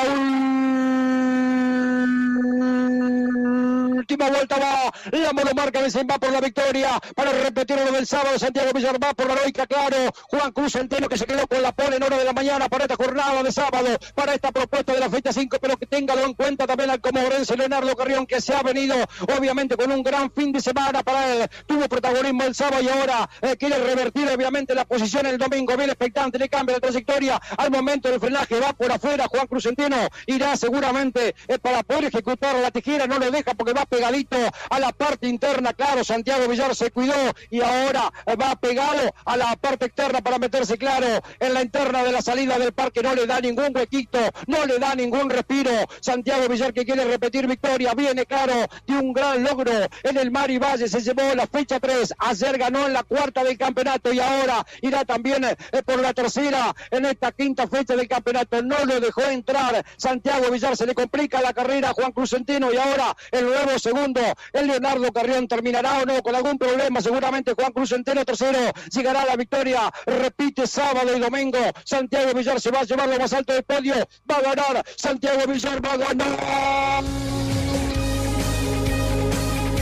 la última vuelta, va la monomarca de va por la victoria, para repetir lo del sábado. Santiago Villar va por la heroica, claro, Juan Cruz Centeno, que se quedó con la pole en hora de la mañana para esta jornada de sábado, para esta propuesta de la fecha cinco, pero que téngalo en cuenta también al comodorense Leonardo Carrión, que se ha venido obviamente con un gran fin de semana para él, tuvo protagonismo el sábado y ahora eh, quiere revertir obviamente la posición el domingo, bien expectante, le cambia la trayectoria al momento del frenaje, va por afuera Juan Cruz Centeno, irá seguramente eh, para poder ejecutar la tijera, no lo deja porque va pegadito a la parte interna, claro, Santiago Villar se cuidó y ahora va pegado a la parte externa para meterse, claro, en la interna de la salida del parque, no le da ningún huequito, no le da ningún respiro, Santiago Villar que quiere repetir victoria, viene, claro, de un gran logro en el Mari Valle, se llevó la fecha tres, ayer ganó en la cuarta del campeonato y ahora irá también eh, por la tercera en esta quinta fecha del campeonato, no lo dejó entrar Santiago Villar, se le complica la carrera a Juan Cruz Centeno y ahora el nuevo segundo, el Leonardo Carrión, terminará o no con algún problema, seguramente Juan Cruz Centeno tercero, llegará a la victoria, repite sábado y domingo, Santiago Villar se va a llevar lo más alto del podio, va a ganar, Santiago Villar va a ganar.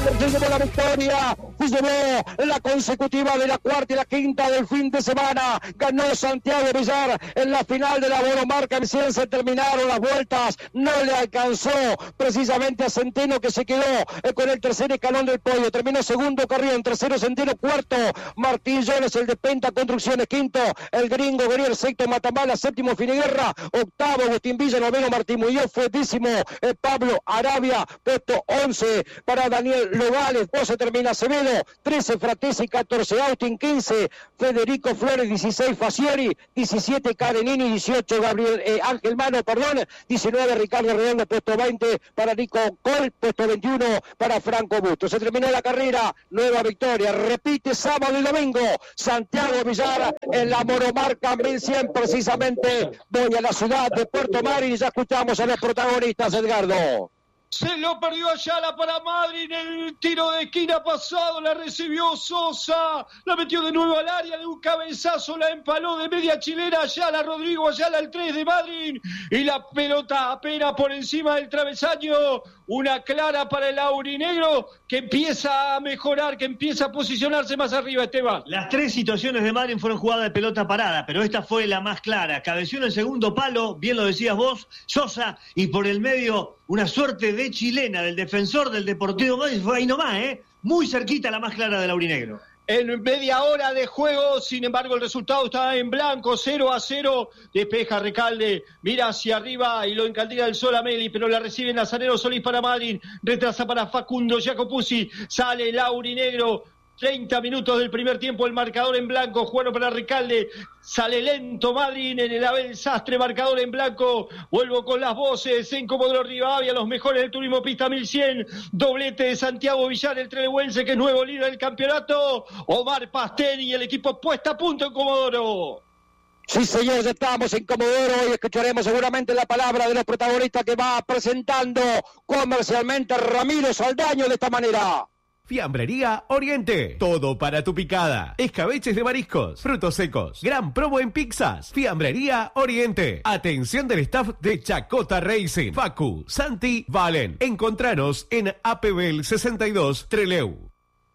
se llevó la victoria, se llevó la consecutiva de la cuarta y la quinta del fin de semana. Ganó Santiago Villar en la final de la Monomarca en cien. Se terminaron las vueltas, no le alcanzó precisamente a Centeno, que se quedó eh, con el tercer escalón del podio. Terminó segundo Carrión, tercero Centeno, cuarto Martín Jones, el de Penta Construcciones, quinto el gringo Guerrier, sexto Matamala, séptimo Finiguerra, octavo Agustín Villa, noveno Martín Muñoz, fue décimo eh, Pablo Arabia, puesto once para Daniel Logales, doce termina Acevedo, trece Fratesi, catorce Austin, quince Federico Flores, dieciséis Faciori, diecisiete Karenini, dieciocho Gabriel eh, Ángel Mano, perdón, diecinueve Ricardo Redondo, puesto veinte para Nico Col, puesto veintiuno para Franco Busto. Se terminó la carrera, nueva victoria, repite sábado y domingo, Santiago Villar en la Monomarca mil cien, precisamente voy a la ciudad de Puerto Madryn y ya escuchamos a los protagonistas, Edgardo. Se lo perdió Ayala para Madryn, el tiro de esquina pasado, la recibió Sosa, la metió de nuevo al área de un cabezazo, la empaló de media chilena Ayala, Rodrigo Ayala, el tres de Madryn, y la pelota apenas por encima del travesaño, una clara para el aurinegro que empieza a mejorar, que empieza a posicionarse más arriba, Esteban. Las tres situaciones de Madryn fueron jugadas de pelota parada, pero esta fue la más clara. Cabeció en el segundo palo, bien lo decías vos, Sosa, y por el medio una suerte de chilena del defensor del Deportivo Madryn, fue ahí nomás, ¿eh? Muy cerquita la más clara del aurinegro. En media hora de juego, sin embargo, el resultado está en blanco, cero a cero. Despeja Recalde, mira hacia arriba y lo encaldila el sol a Meli, pero la recibe Nazareno Solís para Madryn. Retrasa para Facundo Jacopuzzi, sale el aurinegro. treinta minutos del primer tiempo, el marcador en blanco, Juano para Recalde, sale lento Madryn en el Abel Sastre, marcador en blanco, vuelvo con las voces, en Comodoro Rivadavia, los mejores del turismo pista mil cien, doblete de Santiago Villar, el trenehuense que es nuevo líder del campeonato, Omar Pasteni y el equipo puesta a punto en Comodoro. Sí, señor, ya estamos en Comodoro y escucharemos seguramente la palabra de los protagonistas que va presentando comercialmente Ramiro Saldaño de esta manera. Fiambrería Oriente. Todo para tu picada. Escabeches de mariscos, frutos secos. Gran promo en pizzas. Fiambrería Oriente. Atención del staff de Chacota Racing. Facu, Santi, Valen. Encontranos en Apebel sesenta y dos Treleu.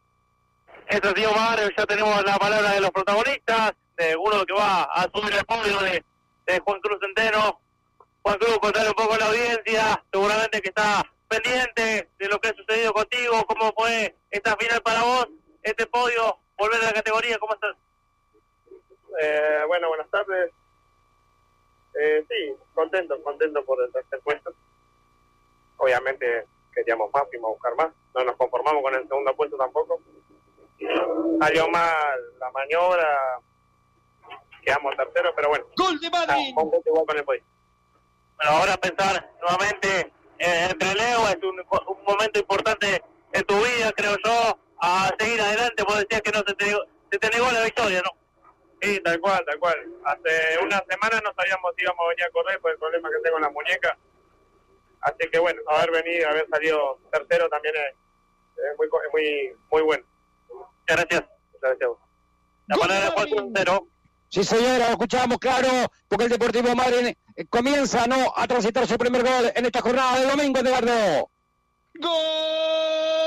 Esto es Diego Mario, ya tenemos la palabra de los protagonistas, de uno que va a subir el podio de, de Juan Cruz Centeno. Juan Cruz, contarle un poco a la audiencia, seguramente que está pendiente de lo que ha sucedido contigo, cómo fue esta final para vos, este podio, volver a la categoría, ¿cómo estás? Eh, bueno, buenas tardes. Eh, sí, contento, contento por el tercer puesto. Obviamente queríamos más, fuimos a buscar más, no nos conformamos con el segundo puesto tampoco. Salió mal la maniobra, quedamos terceros, pero bueno. ¡Gol de Madryn! Vamos igual con el podio. Bueno, ahora pensar nuevamente en el Trelew es un, un momento importante en tu vida, creo yo, a seguir adelante. Vos decías que no se te, se te negó la victoria, ¿no? Sí, tal cual, tal cual. Hace una semana no sabíamos si íbamos a venir a correr por el problema que tengo en la muñeca. Así que bueno, haber venido, haber salido tercero también es, es, muy, es muy muy bueno. Muchas gracias. Muchas gracias a vos. La palabra de Juan Cruz. Sí, señora, lo escuchamos claro, porque el Deportivo Madryn eh, comienza ¿no? a transitar su primer gol en esta jornada de domingo, Eduardo. ¡Gol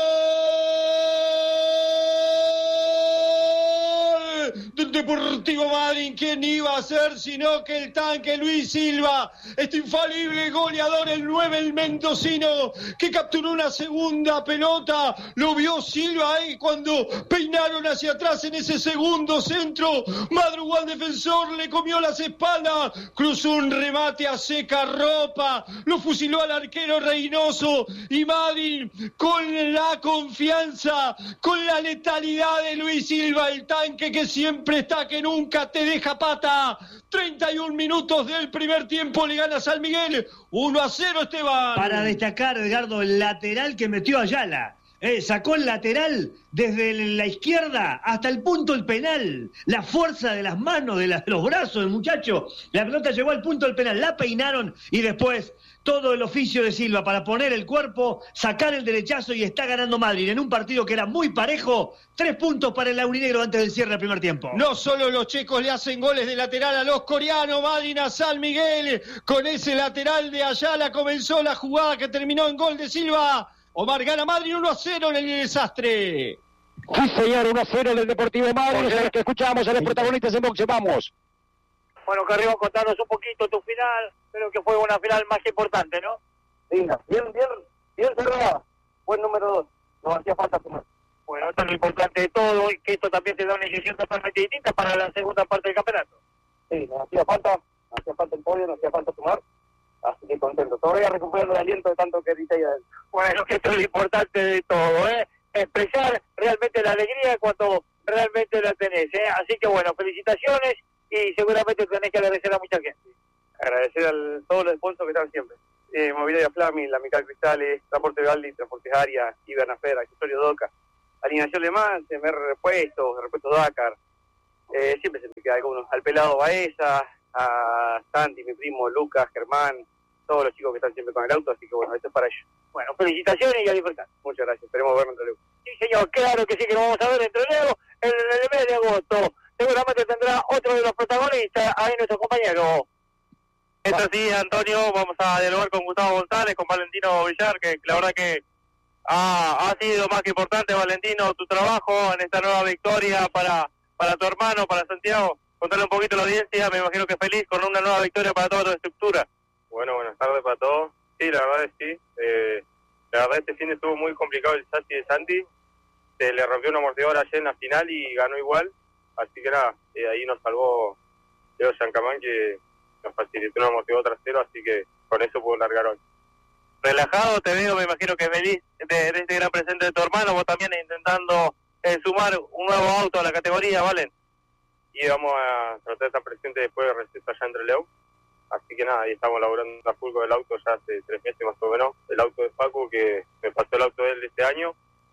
del Deportivo Madryn! ¿Quién iba a ser sino que el tanque Luis Silva, este infalible goleador, el nueve, el mendocino, que capturó una segunda pelota? Lo vio Silva ahí cuando peinaron hacia atrás en ese segundo centro. Madrugó al defensor, le comió las espaldas, cruzó un remate a seca ropa, lo fusiló al arquero Reynoso, y Madryn con la confianza, con la letalidad de Luis Silva, el tanque que siempre está, que nunca te deja pata. treinta y un minutos del primer tiempo, le gana San Miguel uno a cero, Esteban. Para destacar, Edgardo, el lateral que metió Ayala. Eh, sacó el lateral desde la izquierda hasta el punto del penal. La fuerza de las manos, de, la, de los brazos del muchacho. La pelota llegó al punto del penal, la peinaron y después todo el oficio de Silva para poner el cuerpo, sacar el derechazo, y está ganando Madryn en un partido que era muy parejo. Tres puntos para el aurinegro antes del cierre del primer tiempo. No solo los checos le hacen goles de lateral a los coreanos, Madryn a San Miguel. Con ese lateral de Ayala comenzó la jugada que terminó en gol de Silva. Omar gana Madrid uno a cero en el desastre. Sí, señor, uno a cero en el Deportivo Madrid. Es el que escuchamos a los protagonistas en boxe. Vamos. Bueno, Carrión, contanos un poquito tu final. Creo que fue una final más que importante, ¿no? Sí, bien, bien, bien cerrada. Buen número dos. No hacía falta sumar. Bueno, esto es lo importante de todo, y que esto también te da una inyección totalmente distinta para la segunda parte del campeonato. Sí, nos hacía falta, nos hacía falta el podio, nos hacía falta sumar. Así que contento. Todavía recuperando el aliento de tanto que grité ahí adentro. Bueno, que esto es lo importante de todo, ¿eh? Expresar realmente la alegría cuando realmente la tenés, ¿eh? Así que bueno, felicitaciones y seguramente tenés que agradecer a mucha gente. Agradecer a todos los sponsors que están siempre. Eh, Mobiliaria Flaming, La Mical Cristales, Transporte Valdi, Transportes Aria, Ibernafer, Accesorio Doca, Alineación Le Mans, M R Repuestos, Repuestos Dakar. Eh, siempre se me queda algunos. Al Pelado Baeza, a Santi, mi primo, Lucas, Germán, todos los chicos que están siempre con el auto, así que bueno, esto es para ellos. Bueno, felicitaciones y a disfrutar. Muchas gracias, esperemos vernos entre luego. Sí, señor, claro que sí, que lo vamos a ver entre luego en el mes de agosto. Seguramente tendrá otro de los protagonistas, ahí nuestro compañero. Es así, Antonio, vamos a dialogar con Gustavo González, con Valentino Villar, que la verdad que ha, ha sido más que importante, Valentino, tu trabajo en esta nueva victoria para, para tu hermano, para Santiago. Contarle un poquito a la audiencia, me imagino que feliz con una nueva victoria para toda tu estructura. Bueno, buenas tardes para todos. Sí, la verdad es que sí. Eh, la verdad este fin estuvo muy complicado el chasis de Santi. Se le rompió un amortiguador ayer en la final y ganó igual. Así que nada, eh, ahí nos salvó Leo Yancamán, que nos facilitó un amortiguador trasero, así que con eso pudo largar hoy. Relajado te veo, me imagino que feliz de, de este gran presente de tu hermano, vos también intentando eh, sumar un nuevo auto a la categoría, ¿vale? Y vamos a tratar de estar presentes después de receta allá entre León. Así que nada, ahí estamos laburando a full con el auto ya hace tres meses más o menos. El auto de Paco, que me pasó el auto de él este año.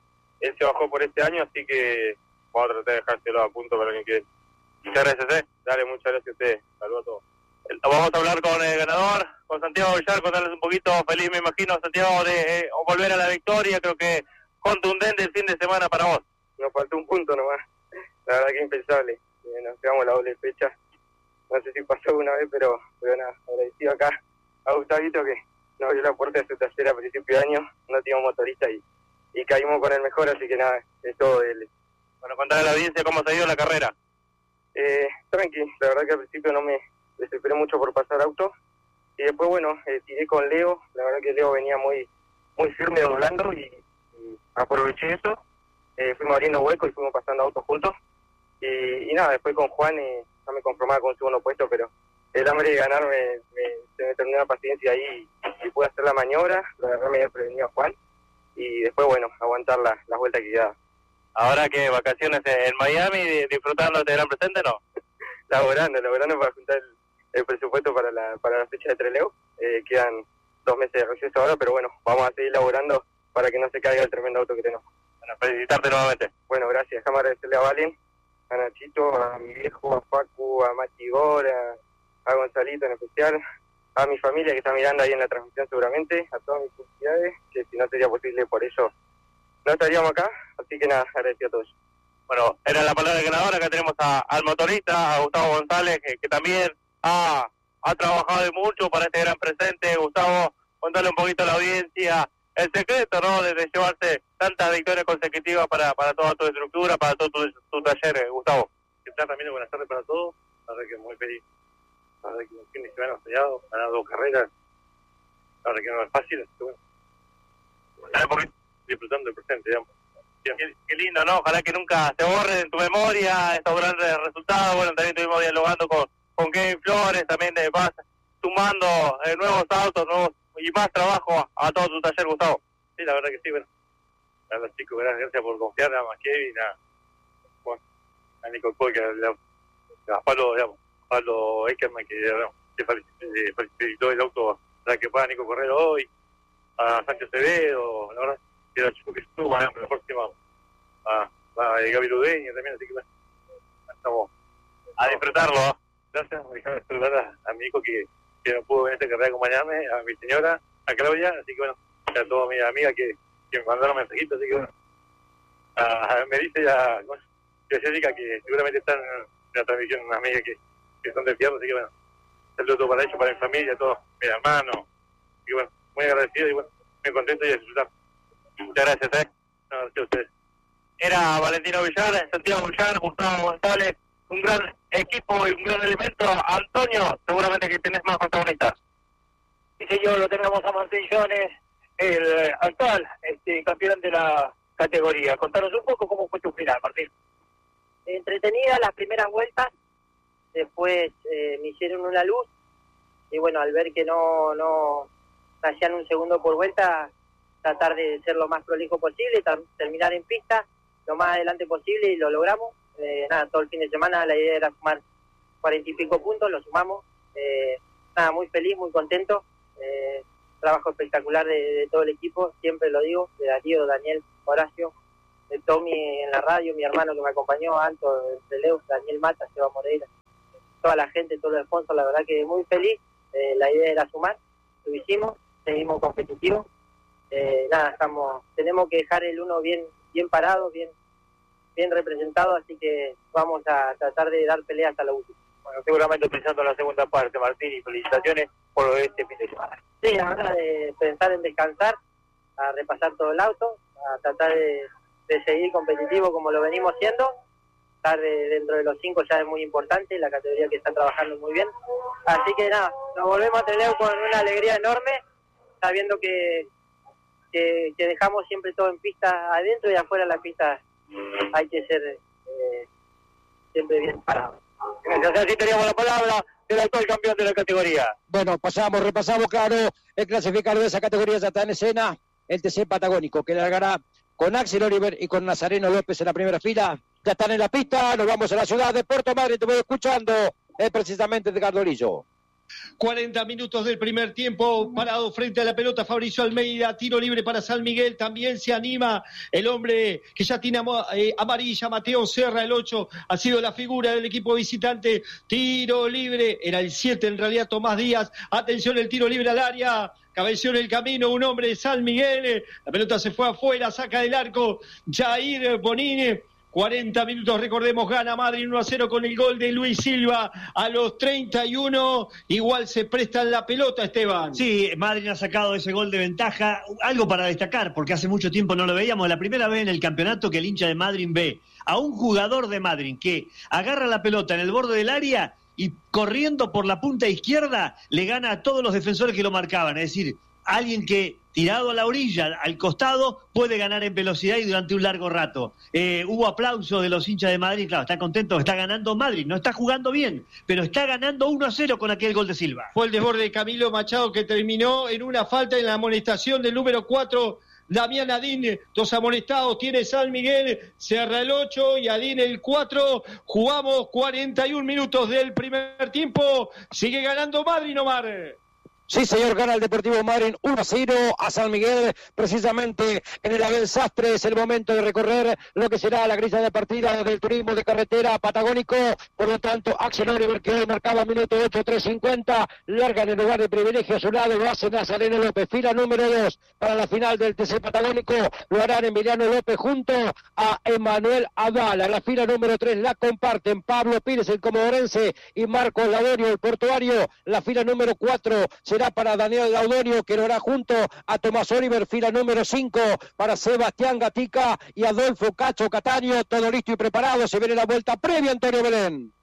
Él se bajó por este año, así que vamos a tratar de dejárselo a punto para el año que viene. Muchas gracias, ¿eh? Dale, muchas gracias a ustedes. Saludos a todos. Vamos a hablar con el ganador, con Santiago Villar, contarles un poquito, feliz me imagino, Santiago, de eh, volver a la victoria. Creo que contundente el fin de semana para vos. Nos faltó un punto nomás, la verdad que impensable. Eh, nos quedamos la doble fecha, no sé si pasó una vez, pero, pero nada, agradecido acá a Gustavito que nos abrió la puerta de su taller a principio de año, no teníamos motorista y, y caímos con el mejor, así que nada, es todo de él. Bueno, contarle a la audiencia cómo se dio la carrera. Eh, tranqui, la verdad que al principio no me desesperé mucho por pasar auto y después bueno, eh, tiré con Leo, la verdad que Leo venía muy muy firme doblando y, y aproveché eso, eh, fuimos abriendo huecos y fuimos pasando autos juntos y, y nada, después con Juan eh, no me conformaba con un segundo puesto, pero el hambre de ganar me, me, se me terminó la paciencia ahí y, y pude hacer la maniobra, la verdad me había prevenido a Juan y después bueno, aguantar la, la vuelta que quedaba. Ahora que vacaciones en Miami, disfrutando de este gran presente, ¿no? Laborando, laborando para juntar el, el presupuesto para la para la fecha de Trelew. Eh, quedan dos meses de receso ahora, pero bueno, vamos a seguir laborando para que no se caiga el tremendo auto que tenemos. Bueno, felicitarte nuevamente. Bueno, gracias. Déjame agradecerle a Valen, a Nachito, a mi viejo, a Facu, a Mati Gor, a, a Gonzalito en especial, a mi familia que está mirando ahí en la transmisión seguramente, a todas mis publicidades, que si no sería posible por eso no estaríamos acá, así que nada, agradecido a todos. Bueno, era la palabra ganadora. Acá tenemos a, al motorista, a Gustavo González, que, que también ha, ha trabajado de mucho para este gran presente. Gustavo, contarle un poquito a la audiencia el secreto, ¿no?, de, de llevarse tantas victorias consecutivas para, para toda tu estructura, para todo tu, tu taller, Gustavo. ¿Qué tal, Ramiro? Buenas tardes para todos. La verdad que muy feliz. La verdad que un fin de semana fallado, ganado dos carreras. La verdad que no es fácil, así que bueno. Dale, porque... disfrutando del presente, digamos. Qué, qué lindo, ¿no? Ojalá que nunca se borren en tu memoria estos grandes resultados. Bueno, también estuvimos dialogando con, con Kevin Flores, también de vas sumando eh, nuevos autos, nuevos y más trabajo a, a todo tu taller, Gustavo. Sí, la verdad que sí, bueno. A los chicos, gracias por confiar, a Kevin, a, bueno, a Nico Paul, que a, a Pablo, digamos, Pablo Eckerman, que digamos, se felicitó el auto para que pueda Nico correr hoy, a Sancho Acevedo, la verdad, que era chico que estuvo, bueno, pero la próxima a, a Gaby Ludeña también, así que bueno, estamos a disfrutarlo. ¿eh? Gracias, déjame saludar a, a mi hijo que, que no pudo venir a esta carrera a acompañarme, a mi señora, a Claudia, así que bueno, a todas mis amigas que, que me mandaron mensajitos, así que bueno, a, a Melissa y a, bueno, y a Jessica, que seguramente están en la transmisión, unas amigas que, que son del Fierro, así que bueno, saludos para ellos, para mi familia, todos mis hermanos, y bueno, muy agradecido y bueno, muy contento y a disfrutar. Muchas gracias, eh. No, a ustedes. Era Valentino Villar, Santiago Villar, Gustavo González, un gran equipo y un gran elemento. Antonio, seguramente que tenés más protagonistas. Sí, señor, lo tenemos a Martín Jones, el eh, actual este, campeón de la categoría. Contanos un poco cómo fue tu final, Martín. Entretenida las primeras vueltas, después eh, me hicieron una luz, y bueno, al ver que no, no hacían un segundo por vuelta, tratar de ser lo más prolijo posible, terminar en pista lo más adelante posible, y lo logramos. Eh, nada, todo el fin de semana la idea era sumar cuarenta y pico puntos, lo sumamos. Eh, nada, muy feliz, muy contento. Eh, trabajo espectacular de, de todo el equipo, siempre lo digo, de Darío, Daniel, Horacio, de Tommy en la radio, mi hermano que me acompañó, Anto, de Leo, Daniel Mata, Seba Moreira, toda la gente, todos los sponsors, la verdad que muy feliz. Eh, la idea era sumar, lo hicimos, seguimos competitivos. Eh, nada, estamos, tenemos que dejar el uno bien, bien parado, bien, bien representado, así que vamos a tratar de dar pelea hasta la última. Bueno, seguramente pensando en la segunda parte, Martín, y felicitaciones por este fin de semana. Sí, ahora de pensar en descansar, a repasar todo el auto, a tratar de, de seguir competitivo como lo venimos haciendo. Estar de, dentro de los cinco ya es muy importante, la categoría que está trabajando muy bien. Así que nada, nos volvemos a tener con una alegría enorme, sabiendo que, que, que dejamos siempre todo en pista adentro, y afuera de la pista hay que ser eh, siempre bien parado. Gracias, así teníamos la palabra del actual campeón de la categoría. Bueno, pasamos, repasamos, claro, el clasificador de esa categoría ya está en escena, el T C Patagónico, que largará con Axel Oliver y con Nazareno López en la primera fila. Ya están en la pista, nos vamos a la ciudad de Puerto Madryn, te voy escuchando, es precisamente de Gardorillo. cuarenta minutos del primer tiempo, parado frente a la pelota Fabricio Almeida, tiro libre para San Miguel, también se anima el hombre que ya tiene eh, amarilla, Mateo Serra, el ocho, ha sido la figura del equipo visitante, tiro libre, era el siete en realidad, Tomás Díaz, atención el tiro libre al área, cabeció en el camino un hombre de San Miguel, la pelota se fue afuera, saca del arco Jair Bonini. cuarenta minutos, recordemos, gana Madryn uno a cero con el gol de Luis Silva a los treinta y uno, igual se presta la pelota, Esteban. Sí, Madryn ha sacado ese gol de ventaja, algo para destacar, porque hace mucho tiempo no lo veíamos, la primera vez en el campeonato que el hincha de Madryn ve a un jugador de Madryn que agarra la pelota en el borde del área y corriendo por la punta izquierda le gana a todos los defensores que lo marcaban, es decir, alguien que tirado a la orilla, al costado, puede ganar en velocidad y durante un largo rato. Eh, hubo aplauso de los hinchas de Madrid, claro, está contento, está ganando Madrid, no está jugando bien, pero está ganando uno a cero con aquel gol de Silva. Fue el desborde de Camilo Machado que terminó en una falta en la amonestación del número cuatro, Damián Adín, dos amonestados, tiene San Miguel, Serra el ocho y Adín el cuatro, jugamos cuarenta y un minutos del primer tiempo, sigue ganando Madrid, Omar. Sí, señor, gana el Deportivo Madryn uno a cero a San Miguel, precisamente en el Abel Sastre. Es el momento de recorrer lo que será la grilla de partida del turismo de carretera patagónico. Por lo tanto, Axel Oliver, que hoy marcaba minuto ocho tres cincuenta, larga en el lugar de privilegio a su lado, lo hace Nazareno López. Fila número dos para la final del T C Patagónico, lo harán Emiliano López junto a Emanuel Adala. La fila número tres la comparten Pablo Pires, el comodorense, y Marcos Laudorio, el portuario. La fila número cuatro será para Daniel Laudorio, que lo hará junto a Tomás Oliver. Fila número cinco para Sebastián Gatica y Adolfo Cacho Cataño. Todo listo y preparado. Se viene la vuelta previa, Antonio Belén.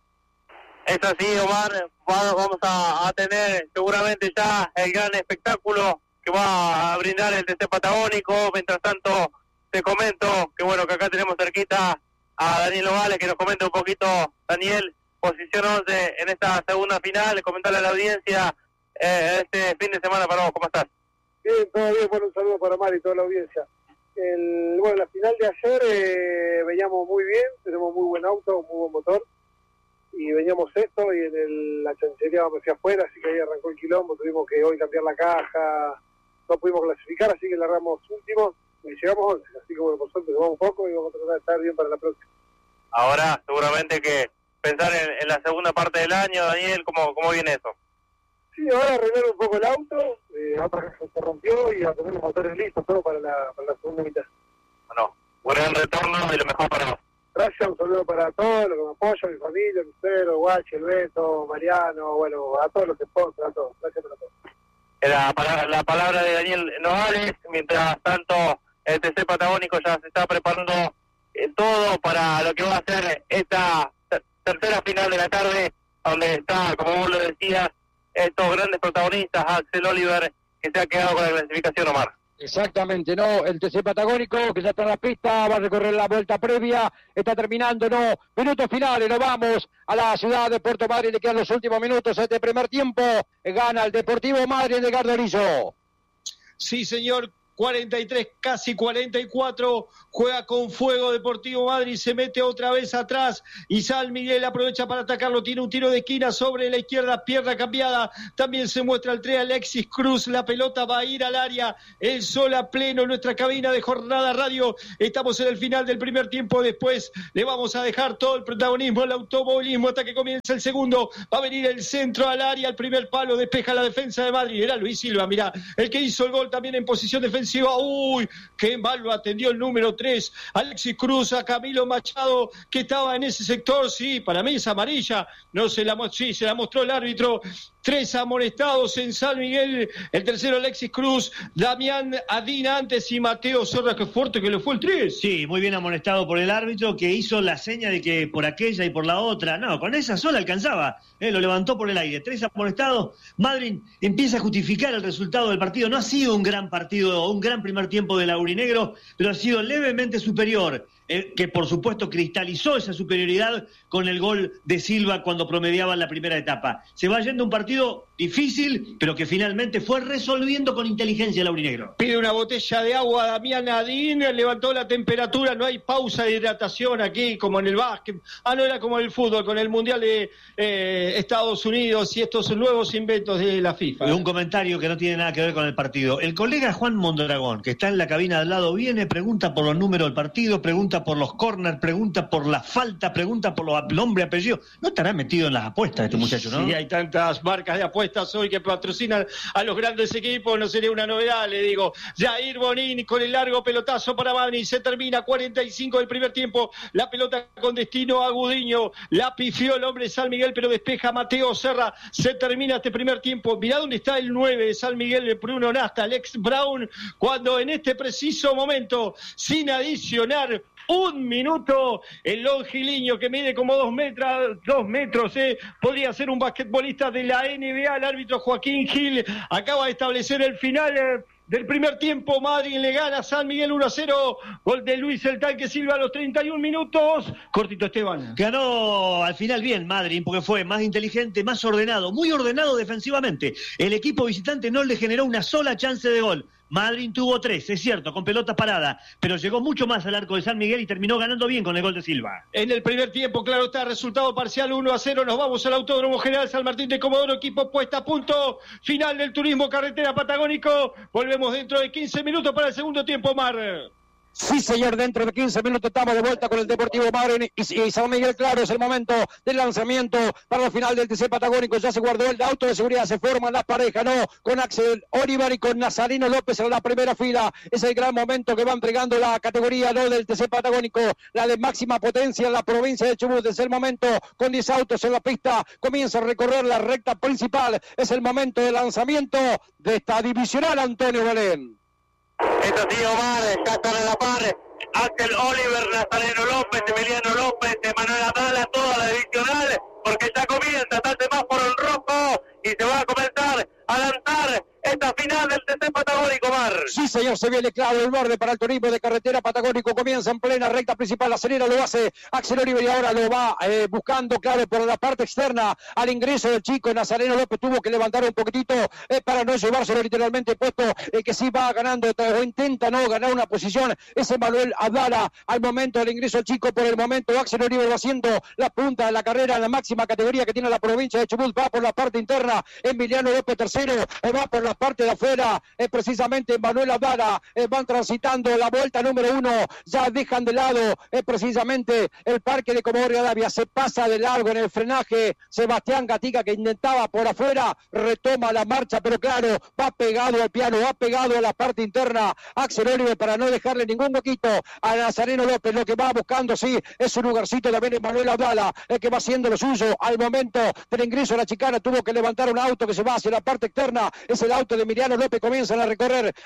Es así, Omar. Vamos a, a tener seguramente ya el gran espectáculo que va a brindar el T C Patagónico. Mientras tanto, te comento que bueno, que acá tenemos cerquita a Daniel Ovales, que nos comenta un poquito, Daniel, posición once en esta segunda final. Comentarle a la audiencia Eh, este fin de semana para vos, ¿cómo estás? Bien, todo bien, bueno, un saludo para Mari y toda la audiencia. El, bueno, la final de ayer eh, veníamos muy bien, tenemos muy buen auto, muy buen motor, y veníamos sexto, y en el, la chancería me fui afuera, así que ahí arrancó el quilombo, tuvimos que hoy cambiar la caja, no pudimos clasificar, así que largamos últimos, y llegamos once, así que bueno, por suerte tomamos un poco, y vamos a tratar de estar bien para la próxima. Ahora, seguramente que pensar en, en la segunda parte del año, Daniel, ¿cómo, cómo viene eso? Sí, ahora arreglar un poco el auto, eh, otra vez se rompió y a tener los motores listos, todo para la, para la segunda mitad. Bueno, buen retorno y lo mejor para vos. Gracias, un saludo para todos los que me apoyan, mi familia, Lucero, Guachi, el Beto, Mariano, bueno, a todos los sponsors, a todos. Gracias a todos. Era la, la palabra de Daniel Nogales. Mientras tanto, el T C Patagónico ya se está preparando eh, todo para lo que va a ser esta ter- tercera final de la tarde, donde está, como vos lo decías, estos grandes protagonistas, Axel Oliver, que se ha quedado con la clasificación, Omar. Exactamente, no, el T C Patagónico que ya está en la pista, va a recorrer la vuelta previa, está terminando, no, minutos finales, nos vamos a la ciudad de Puerto Madryn, le quedan los últimos minutos este primer tiempo, gana el Deportivo Madryn de Edgardo Rizzo. Sí, señor. cuarenta y tres, casi cuarenta y cuatro, juega con fuego Deportivo Madryn, se mete otra vez atrás y San Miguel aprovecha para atacarlo, tiene un tiro de esquina sobre la izquierda, pierna cambiada, también se muestra el tres Alexis Cruz, la pelota va a ir al área, el sol a pleno en nuestra cabina de Jornada Radio, estamos en el final del primer tiempo, después le vamos a dejar todo el protagonismo, el automovilismo hasta que comience el segundo, va a venir el centro al área, el primer palo, despeja la defensa de Madryn, era Luis Silva, mirá, el que hizo el gol también en posición defensiva. Uy, qué mal lo atendió el número tres, Alexis Cruz, a Camilo Machado, que estaba en ese sector. Sí, para mí es amarilla, no se la, sí, se la mostró el árbitro. Tres amonestados en San Miguel, el tercero Alexis Cruz, Damián Adina antes y Mateo Sorra, que fuerte que le fue el tres. Sí, muy bien amonestado por el árbitro, que hizo la seña de que por aquella y por la otra, no, con esa sola alcanzaba, eh, lo levantó por el aire. Tres amonestados, Madryn empieza a justificar el resultado del partido, no ha sido un gran partido, un gran primer tiempo del aurinegro, pero ha sido levemente superior, eh, que por supuesto cristalizó esa superioridad con el gol de Silva cuando promediaba la primera etapa. Se va yendo un partido difícil, pero que finalmente fue resolviendo con inteligencia el aurinegro. Pide una botella de agua a Damián Adín, levantó la temperatura, no hay pausa de hidratación aquí como en el básquet. Ah, no, era como en el fútbol, con el Mundial de eh, Estados Unidos y estos nuevos inventos de la FIFA. Un comentario que no tiene nada que ver con el partido. El colega Juan Mondragón, que está en la cabina al lado, viene, pregunta por los números del partido, pregunta por los corners, pregunta por la falta, pregunta por los nombre, apellido. No estará metido en las apuestas este muchacho, ¿no? Sí, hay tantas marcas de apuestas hoy que patrocinan a los grandes equipos, no sería una novedad, le digo. Jair Bonín con el largo pelotazo para Madryn, se termina cuarenta y cinco del primer tiempo, la pelota con destino a Gudiño, la pifió el hombre de San Miguel, pero despeja Mateo Serra, se termina este primer tiempo. Mirá dónde está el nueve de San Miguel, Bruno Nasta, Alex Brown, cuando en este preciso momento, sin adicionar un minuto, el longiliño que mide como dos metros, dos metros, eh, podría ser un basquetbolista de la N B A, el árbitro Joaquín Gil acaba de establecer el final eh, del primer tiempo. Madryn le gana a San Miguel uno a cero, gol de Luis el Tanque Silva a los treinta y un minutos. Cortito, Esteban. Ganó al final bien Madryn, porque fue más inteligente, más ordenado, muy ordenado defensivamente. El equipo visitante no le generó una sola chance de gol. Madryn tuvo tres, es cierto, con pelota parada, pero llegó mucho más al arco de San Miguel y terminó ganando bien con el gol de Silva. En el primer tiempo, claro está, resultado parcial uno a cero, nos vamos al Autódromo General San Martín de Comodoro, equipo puesta a punto, final del turismo carretera Patagónico, volvemos dentro de quince minutos para el segundo tiempo, Mar. Sí, señor, dentro de quince minutos estamos de vuelta con el Deportivo Madryn y, y San Miguel, claro, es el momento del lanzamiento para la final del T C Patagónico, ya se guardó el auto de seguridad, se forman las parejas, ¿no? Con Axel Oliver y con Nazareno López en la primera fila, es el gran momento que va entregando la categoría, ¿no?, del T C Patagónico, la de máxima potencia en la provincia de Chubut, es el momento con diez autos en la pista, comienza a recorrer la recta principal, es el momento del lanzamiento de esta divisional, Antonio Belén. Esto sí, Omar, ya están en la par. Axel Oliver, Nazareno López, Emiliano López, Emanuel Abdala, toda la divisional, porque ya comienza, está el semáforo en rojo y se va a comenzar a lanzar esta final del T C Patagónico, Mar. Sí, señor, se viene claro el borde para el turismo de carretera Patagónico, comienza en plena recta principal, la acelera, lo hace Axel Oliver y ahora lo va eh, buscando, claro, por la parte externa al ingreso del chico Nazareno López, tuvo que levantar un poquitito eh, para no llevárselo literalmente puesto, eh, que sí va ganando o intenta no ganar una posición, ese Manuel Abdala al momento del ingreso del chico, por el momento Axel Oliver va haciendo la punta de la carrera en la máxima categoría que tiene la provincia de Chubut, va por la parte interna, Emiliano López tercero, eh, va por la parte de afuera, es eh, precisamente Manuel Abdala, eh, van transitando la vuelta número uno, ya dejan de lado eh, precisamente el parque de Comodoro Rivadavia, se pasa de largo en el frenaje Sebastián Gatica, que intentaba por afuera, retoma la marcha, pero claro, va pegado al piano, va pegado a la parte interna Axel Oliver para no dejarle ningún huequito a Nazareno López, lo que va buscando, sí, es un lugarcito también en Manuel Abdala, el que va haciendo lo suyo, al momento del ingreso a la chicana tuvo que levantar un auto que se va hacia la parte externa, es el auto de Emiliano López, comienzan a recorrer precisamente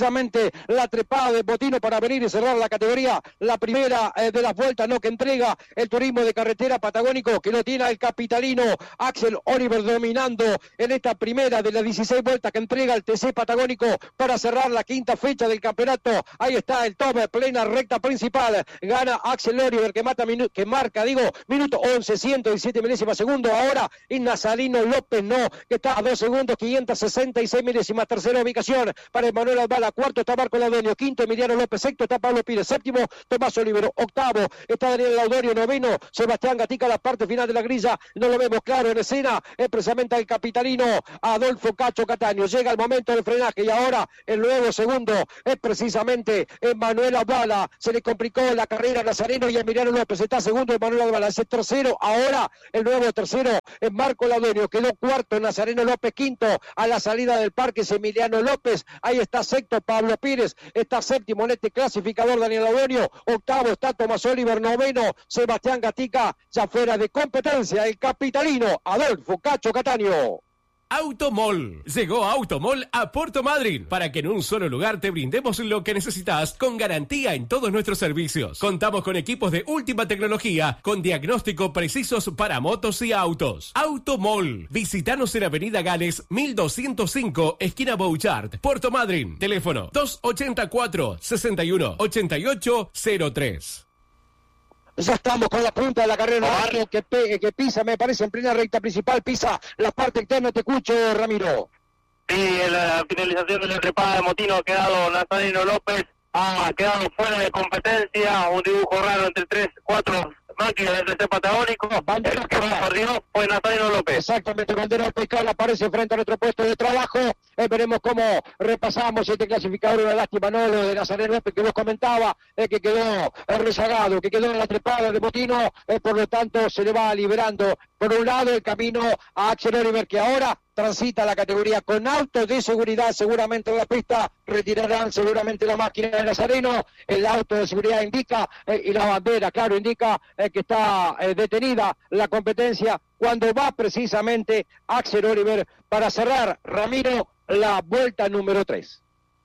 seguramente la trepada de Botino para venir y cerrar la categoría. La primera eh, de las vueltas, no, que entrega el turismo de carretera patagónico, que lo tiene el capitalino Axel Oliver dominando en esta primera de las dieciséis vueltas que entrega el T C Patagónico para cerrar la quinta fecha del campeonato. Ahí está el top, plena recta principal. Gana Axel Oliver, que, mata minu- que marca, digo, minuto once, ciento diecisiete milésimas segundo. Ahora Nazareno López, no, que está a dos segundos, quinientos sesenta y seis milésimas. Tercera ubicación para Emanuel Albala. Cuarto está Marco Laudonio. Quinto Emiliano López. Sexto está Pablo Pires. Séptimo Tomás Olivero. Octavo está Daniel Laudorio. Noveno Sebastián Gatica. La parte final de la grilla no lo vemos claro en escena. Es precisamente el capitalino Adolfo Cacho Cataño. Llega el momento del frenaje y ahora el nuevo segundo es precisamente Emanuel Albala. Se le complicó la carrera a Nazareno y a Emiliano López. Está segundo Emanuel Albala. Es el tercero. Ahora el nuevo tercero es Marco Laudonio. Quedó cuarto Nazareno López. Quinto a la salida del parque es Emiliano López. Ahí está sexto Pablo Pires. Está séptimo en este clasificador Daniel Laudonio. Octavo está Tomás Oliver. Noveno Sebastián Gatica. Ya fuera de competencia el capitalino Adolfo Cacho Cataño. Automall. Llegó Automall a Puerto Madryn para que en un solo lugar te brindemos lo que necesitas con garantía en todos nuestros servicios. Contamos con equipos de última tecnología con diagnóstico precisos para motos y autos. Automall. Visítanos en Avenida Gales mil doscientos cinco, esquina Bouchard, Puerto Madryn. Teléfono dos ochenta y cuatro, sesenta y uno, ochenta y ocho cero tres. Ya estamos con la punta de la carrera, Ramiro, que, pe- que pisa, me parece, en plena recta principal, pisa la parte externa. Te escucho, Ramiro. Sí, en la finalización de la trepada de Motino ha quedado Nazareno López, ha quedado fuera de competencia, un dibujo raro entre tres, cuatro máquinas del T C Patagónico. El que más perdió fue Nazareno López. Exactamente, bandera fiscal aparece frente a nuestro puesto de trabajo. Eh, veremos cómo repasamos este clasificador. Una lástima, ¿no? Lo de Nazareno López que vos comentaba, eh, que quedó eh, rezagado, que quedó en la trepada de Motino, eh, por lo tanto se le va liberando por un lado el camino a Axel Oliver, que ahora transita la categoría con autos de seguridad. Seguramente en la pista retirarán seguramente la máquina de Nazareno. El auto de seguridad indica, eh, y la bandera, claro, indica eh, que está eh, detenida la competencia cuando va precisamente Axel Oliver para cerrar, Ramiro, la vuelta número tres.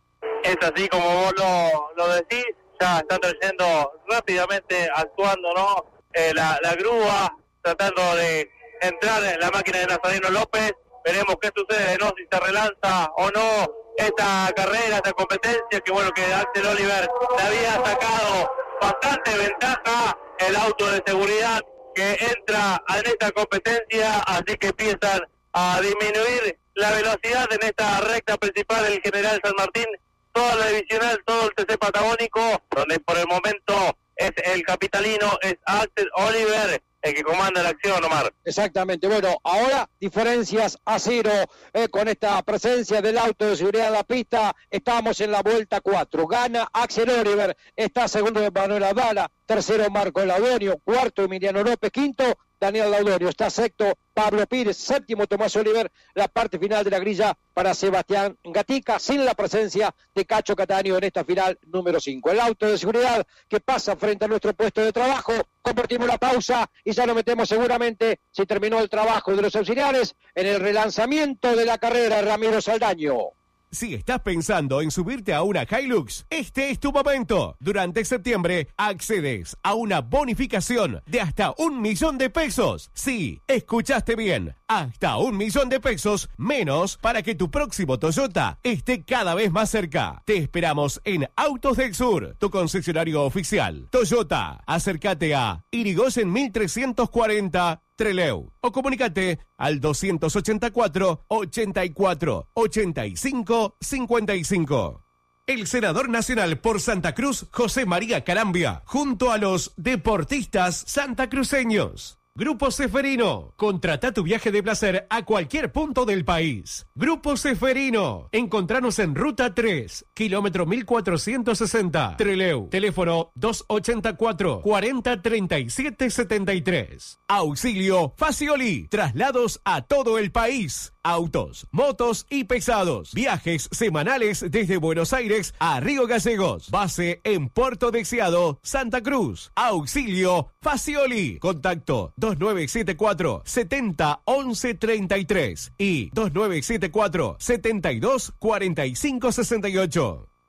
Es así como vos lo, lo decís, ya están trayendo rápidamente, actuando, ¿no? Eh, la, la grúa, tratando de entrar en la máquina de Nazareno López. Veremos qué sucede, ¿no? Si se relanza o no esta carrera, esta competencia, que bueno, que Axel Oliver le había sacado bastante ventaja el auto de seguridad que entra en esta competencia, así que empiezan a disminuir la velocidad en esta recta principal del General San Martín, toda la divisional, todo el T C Patagónico, donde por el momento es el capitalino, es Axel Oliver el que comanda la acción, Omar. Exactamente, bueno, ahora diferencias a cero eh, con esta presencia del auto de seguridad en la pista. Estamos en la vuelta cuatro, gana Axel Oliver, está segundo de Manuel Albala, tercero Marco Laudonio, cuarto Emiliano López, quinto Daniel Laudonio, está sexto Pablo Pires, séptimo Tomás Oliver. La parte final de la grilla para Sebastián Gatica, sin la presencia de Cacho Cataño en esta final número cinco. El auto de seguridad que pasa frente a nuestro puesto de trabajo. Convertimos la pausa y ya nos metemos seguramente, si terminó el trabajo de los auxiliares, en el relanzamiento de la carrera, Ramiro Saldaño. Si estás pensando en subirte a una Hilux, este es tu momento. Durante septiembre accedes a una bonificación de hasta un millón de pesos. Sí, escuchaste bien, hasta un millón de pesos menos para que tu próximo Toyota esté cada vez más cerca. Te esperamos en Autos del Sur, tu concesionario oficial. Toyota, acércate a Irigoyen mil trescientos cuarenta Trelew o comunícate al doscientos ochenta y cuatro, ochenta y cuatro, ochenta y cinco, cincuenta y cinco. El senador nacional por Santa Cruz, José María Carambia, junto a los deportistas santacruceños. Grupo Ceferino, contrata tu viaje de placer a cualquier punto del país. Grupo Ceferino, encontranos en Ruta tres, kilómetro mil cuatrocientos sesenta, Trelew. Teléfono dos ochenta y cuatro, cuarenta, treinta y siete, setenta y tres. Auxilio Facioli, traslados a todo el país. Autos, motos y pesados. Viajes semanales desde Buenos Aires a Río Gallegos. Base en Puerto Deseado, Santa Cruz. Auxilio Facioli. Contacto dos nueve siete cuatro, setenta, once, treinta y tres y dos nueve siete cuatro, setenta y dos, cuarenta y cinco, sesenta y ocho.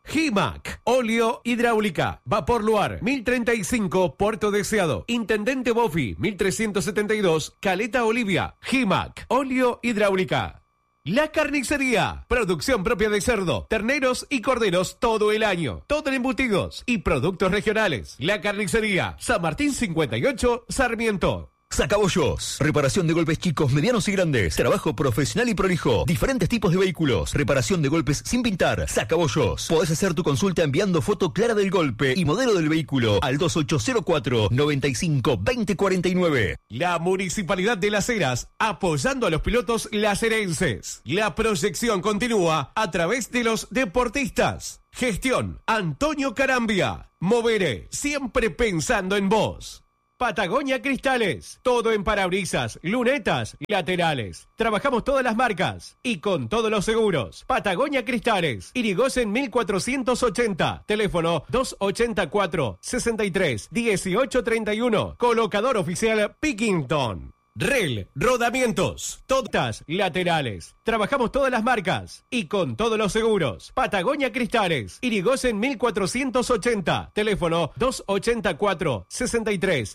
Himac, óleo hidráulica, vapor Luar, mil treinta y cinco, Puerto Deseado. Intendente Bofi, mil trescientos setenta y dos, Caleta Olivia. Himac, óleo hidráulica. La Carnicería, producción propia de cerdo, terneros y corderos todo el año. Todo en embutidos y productos regionales. La Carnicería, San Martín cincuenta y ocho, Sarmiento. Sacabollos, reparación de golpes chicos, medianos y grandes, trabajo profesional y prolijo, diferentes tipos de vehículos, reparación de golpes sin pintar. Sacabollos, podés hacer tu consulta enviando foto clara del golpe y modelo del vehículo al dos ocho cero cuatro, noventa y cinco, veinte cuarenta y nueve. La Municipalidad de Las Heras, apoyando a los pilotos lacerenses. La proyección continúa a través de los deportistas. Gestión, Antonio Carambia. Moveré, siempre pensando en vos. Patagonia Cristales, todo en parabrisas, lunetas, laterales. Trabajamos todas las marcas y con todos los seguros. Patagonia Cristales, Irigoyen mil cuatrocientos ochenta, teléfono dos ochenta y cuatro, sesenta y tres, dieciocho treinta y uno, colocador oficial Pickington. Rel, rodamientos, todas laterales. Trabajamos todas las marcas y con todos los seguros. Patagonia Cristales, Irigoyen mil cuatrocientos ochenta, teléfono dos ochenta y cuatro, sesenta y tres,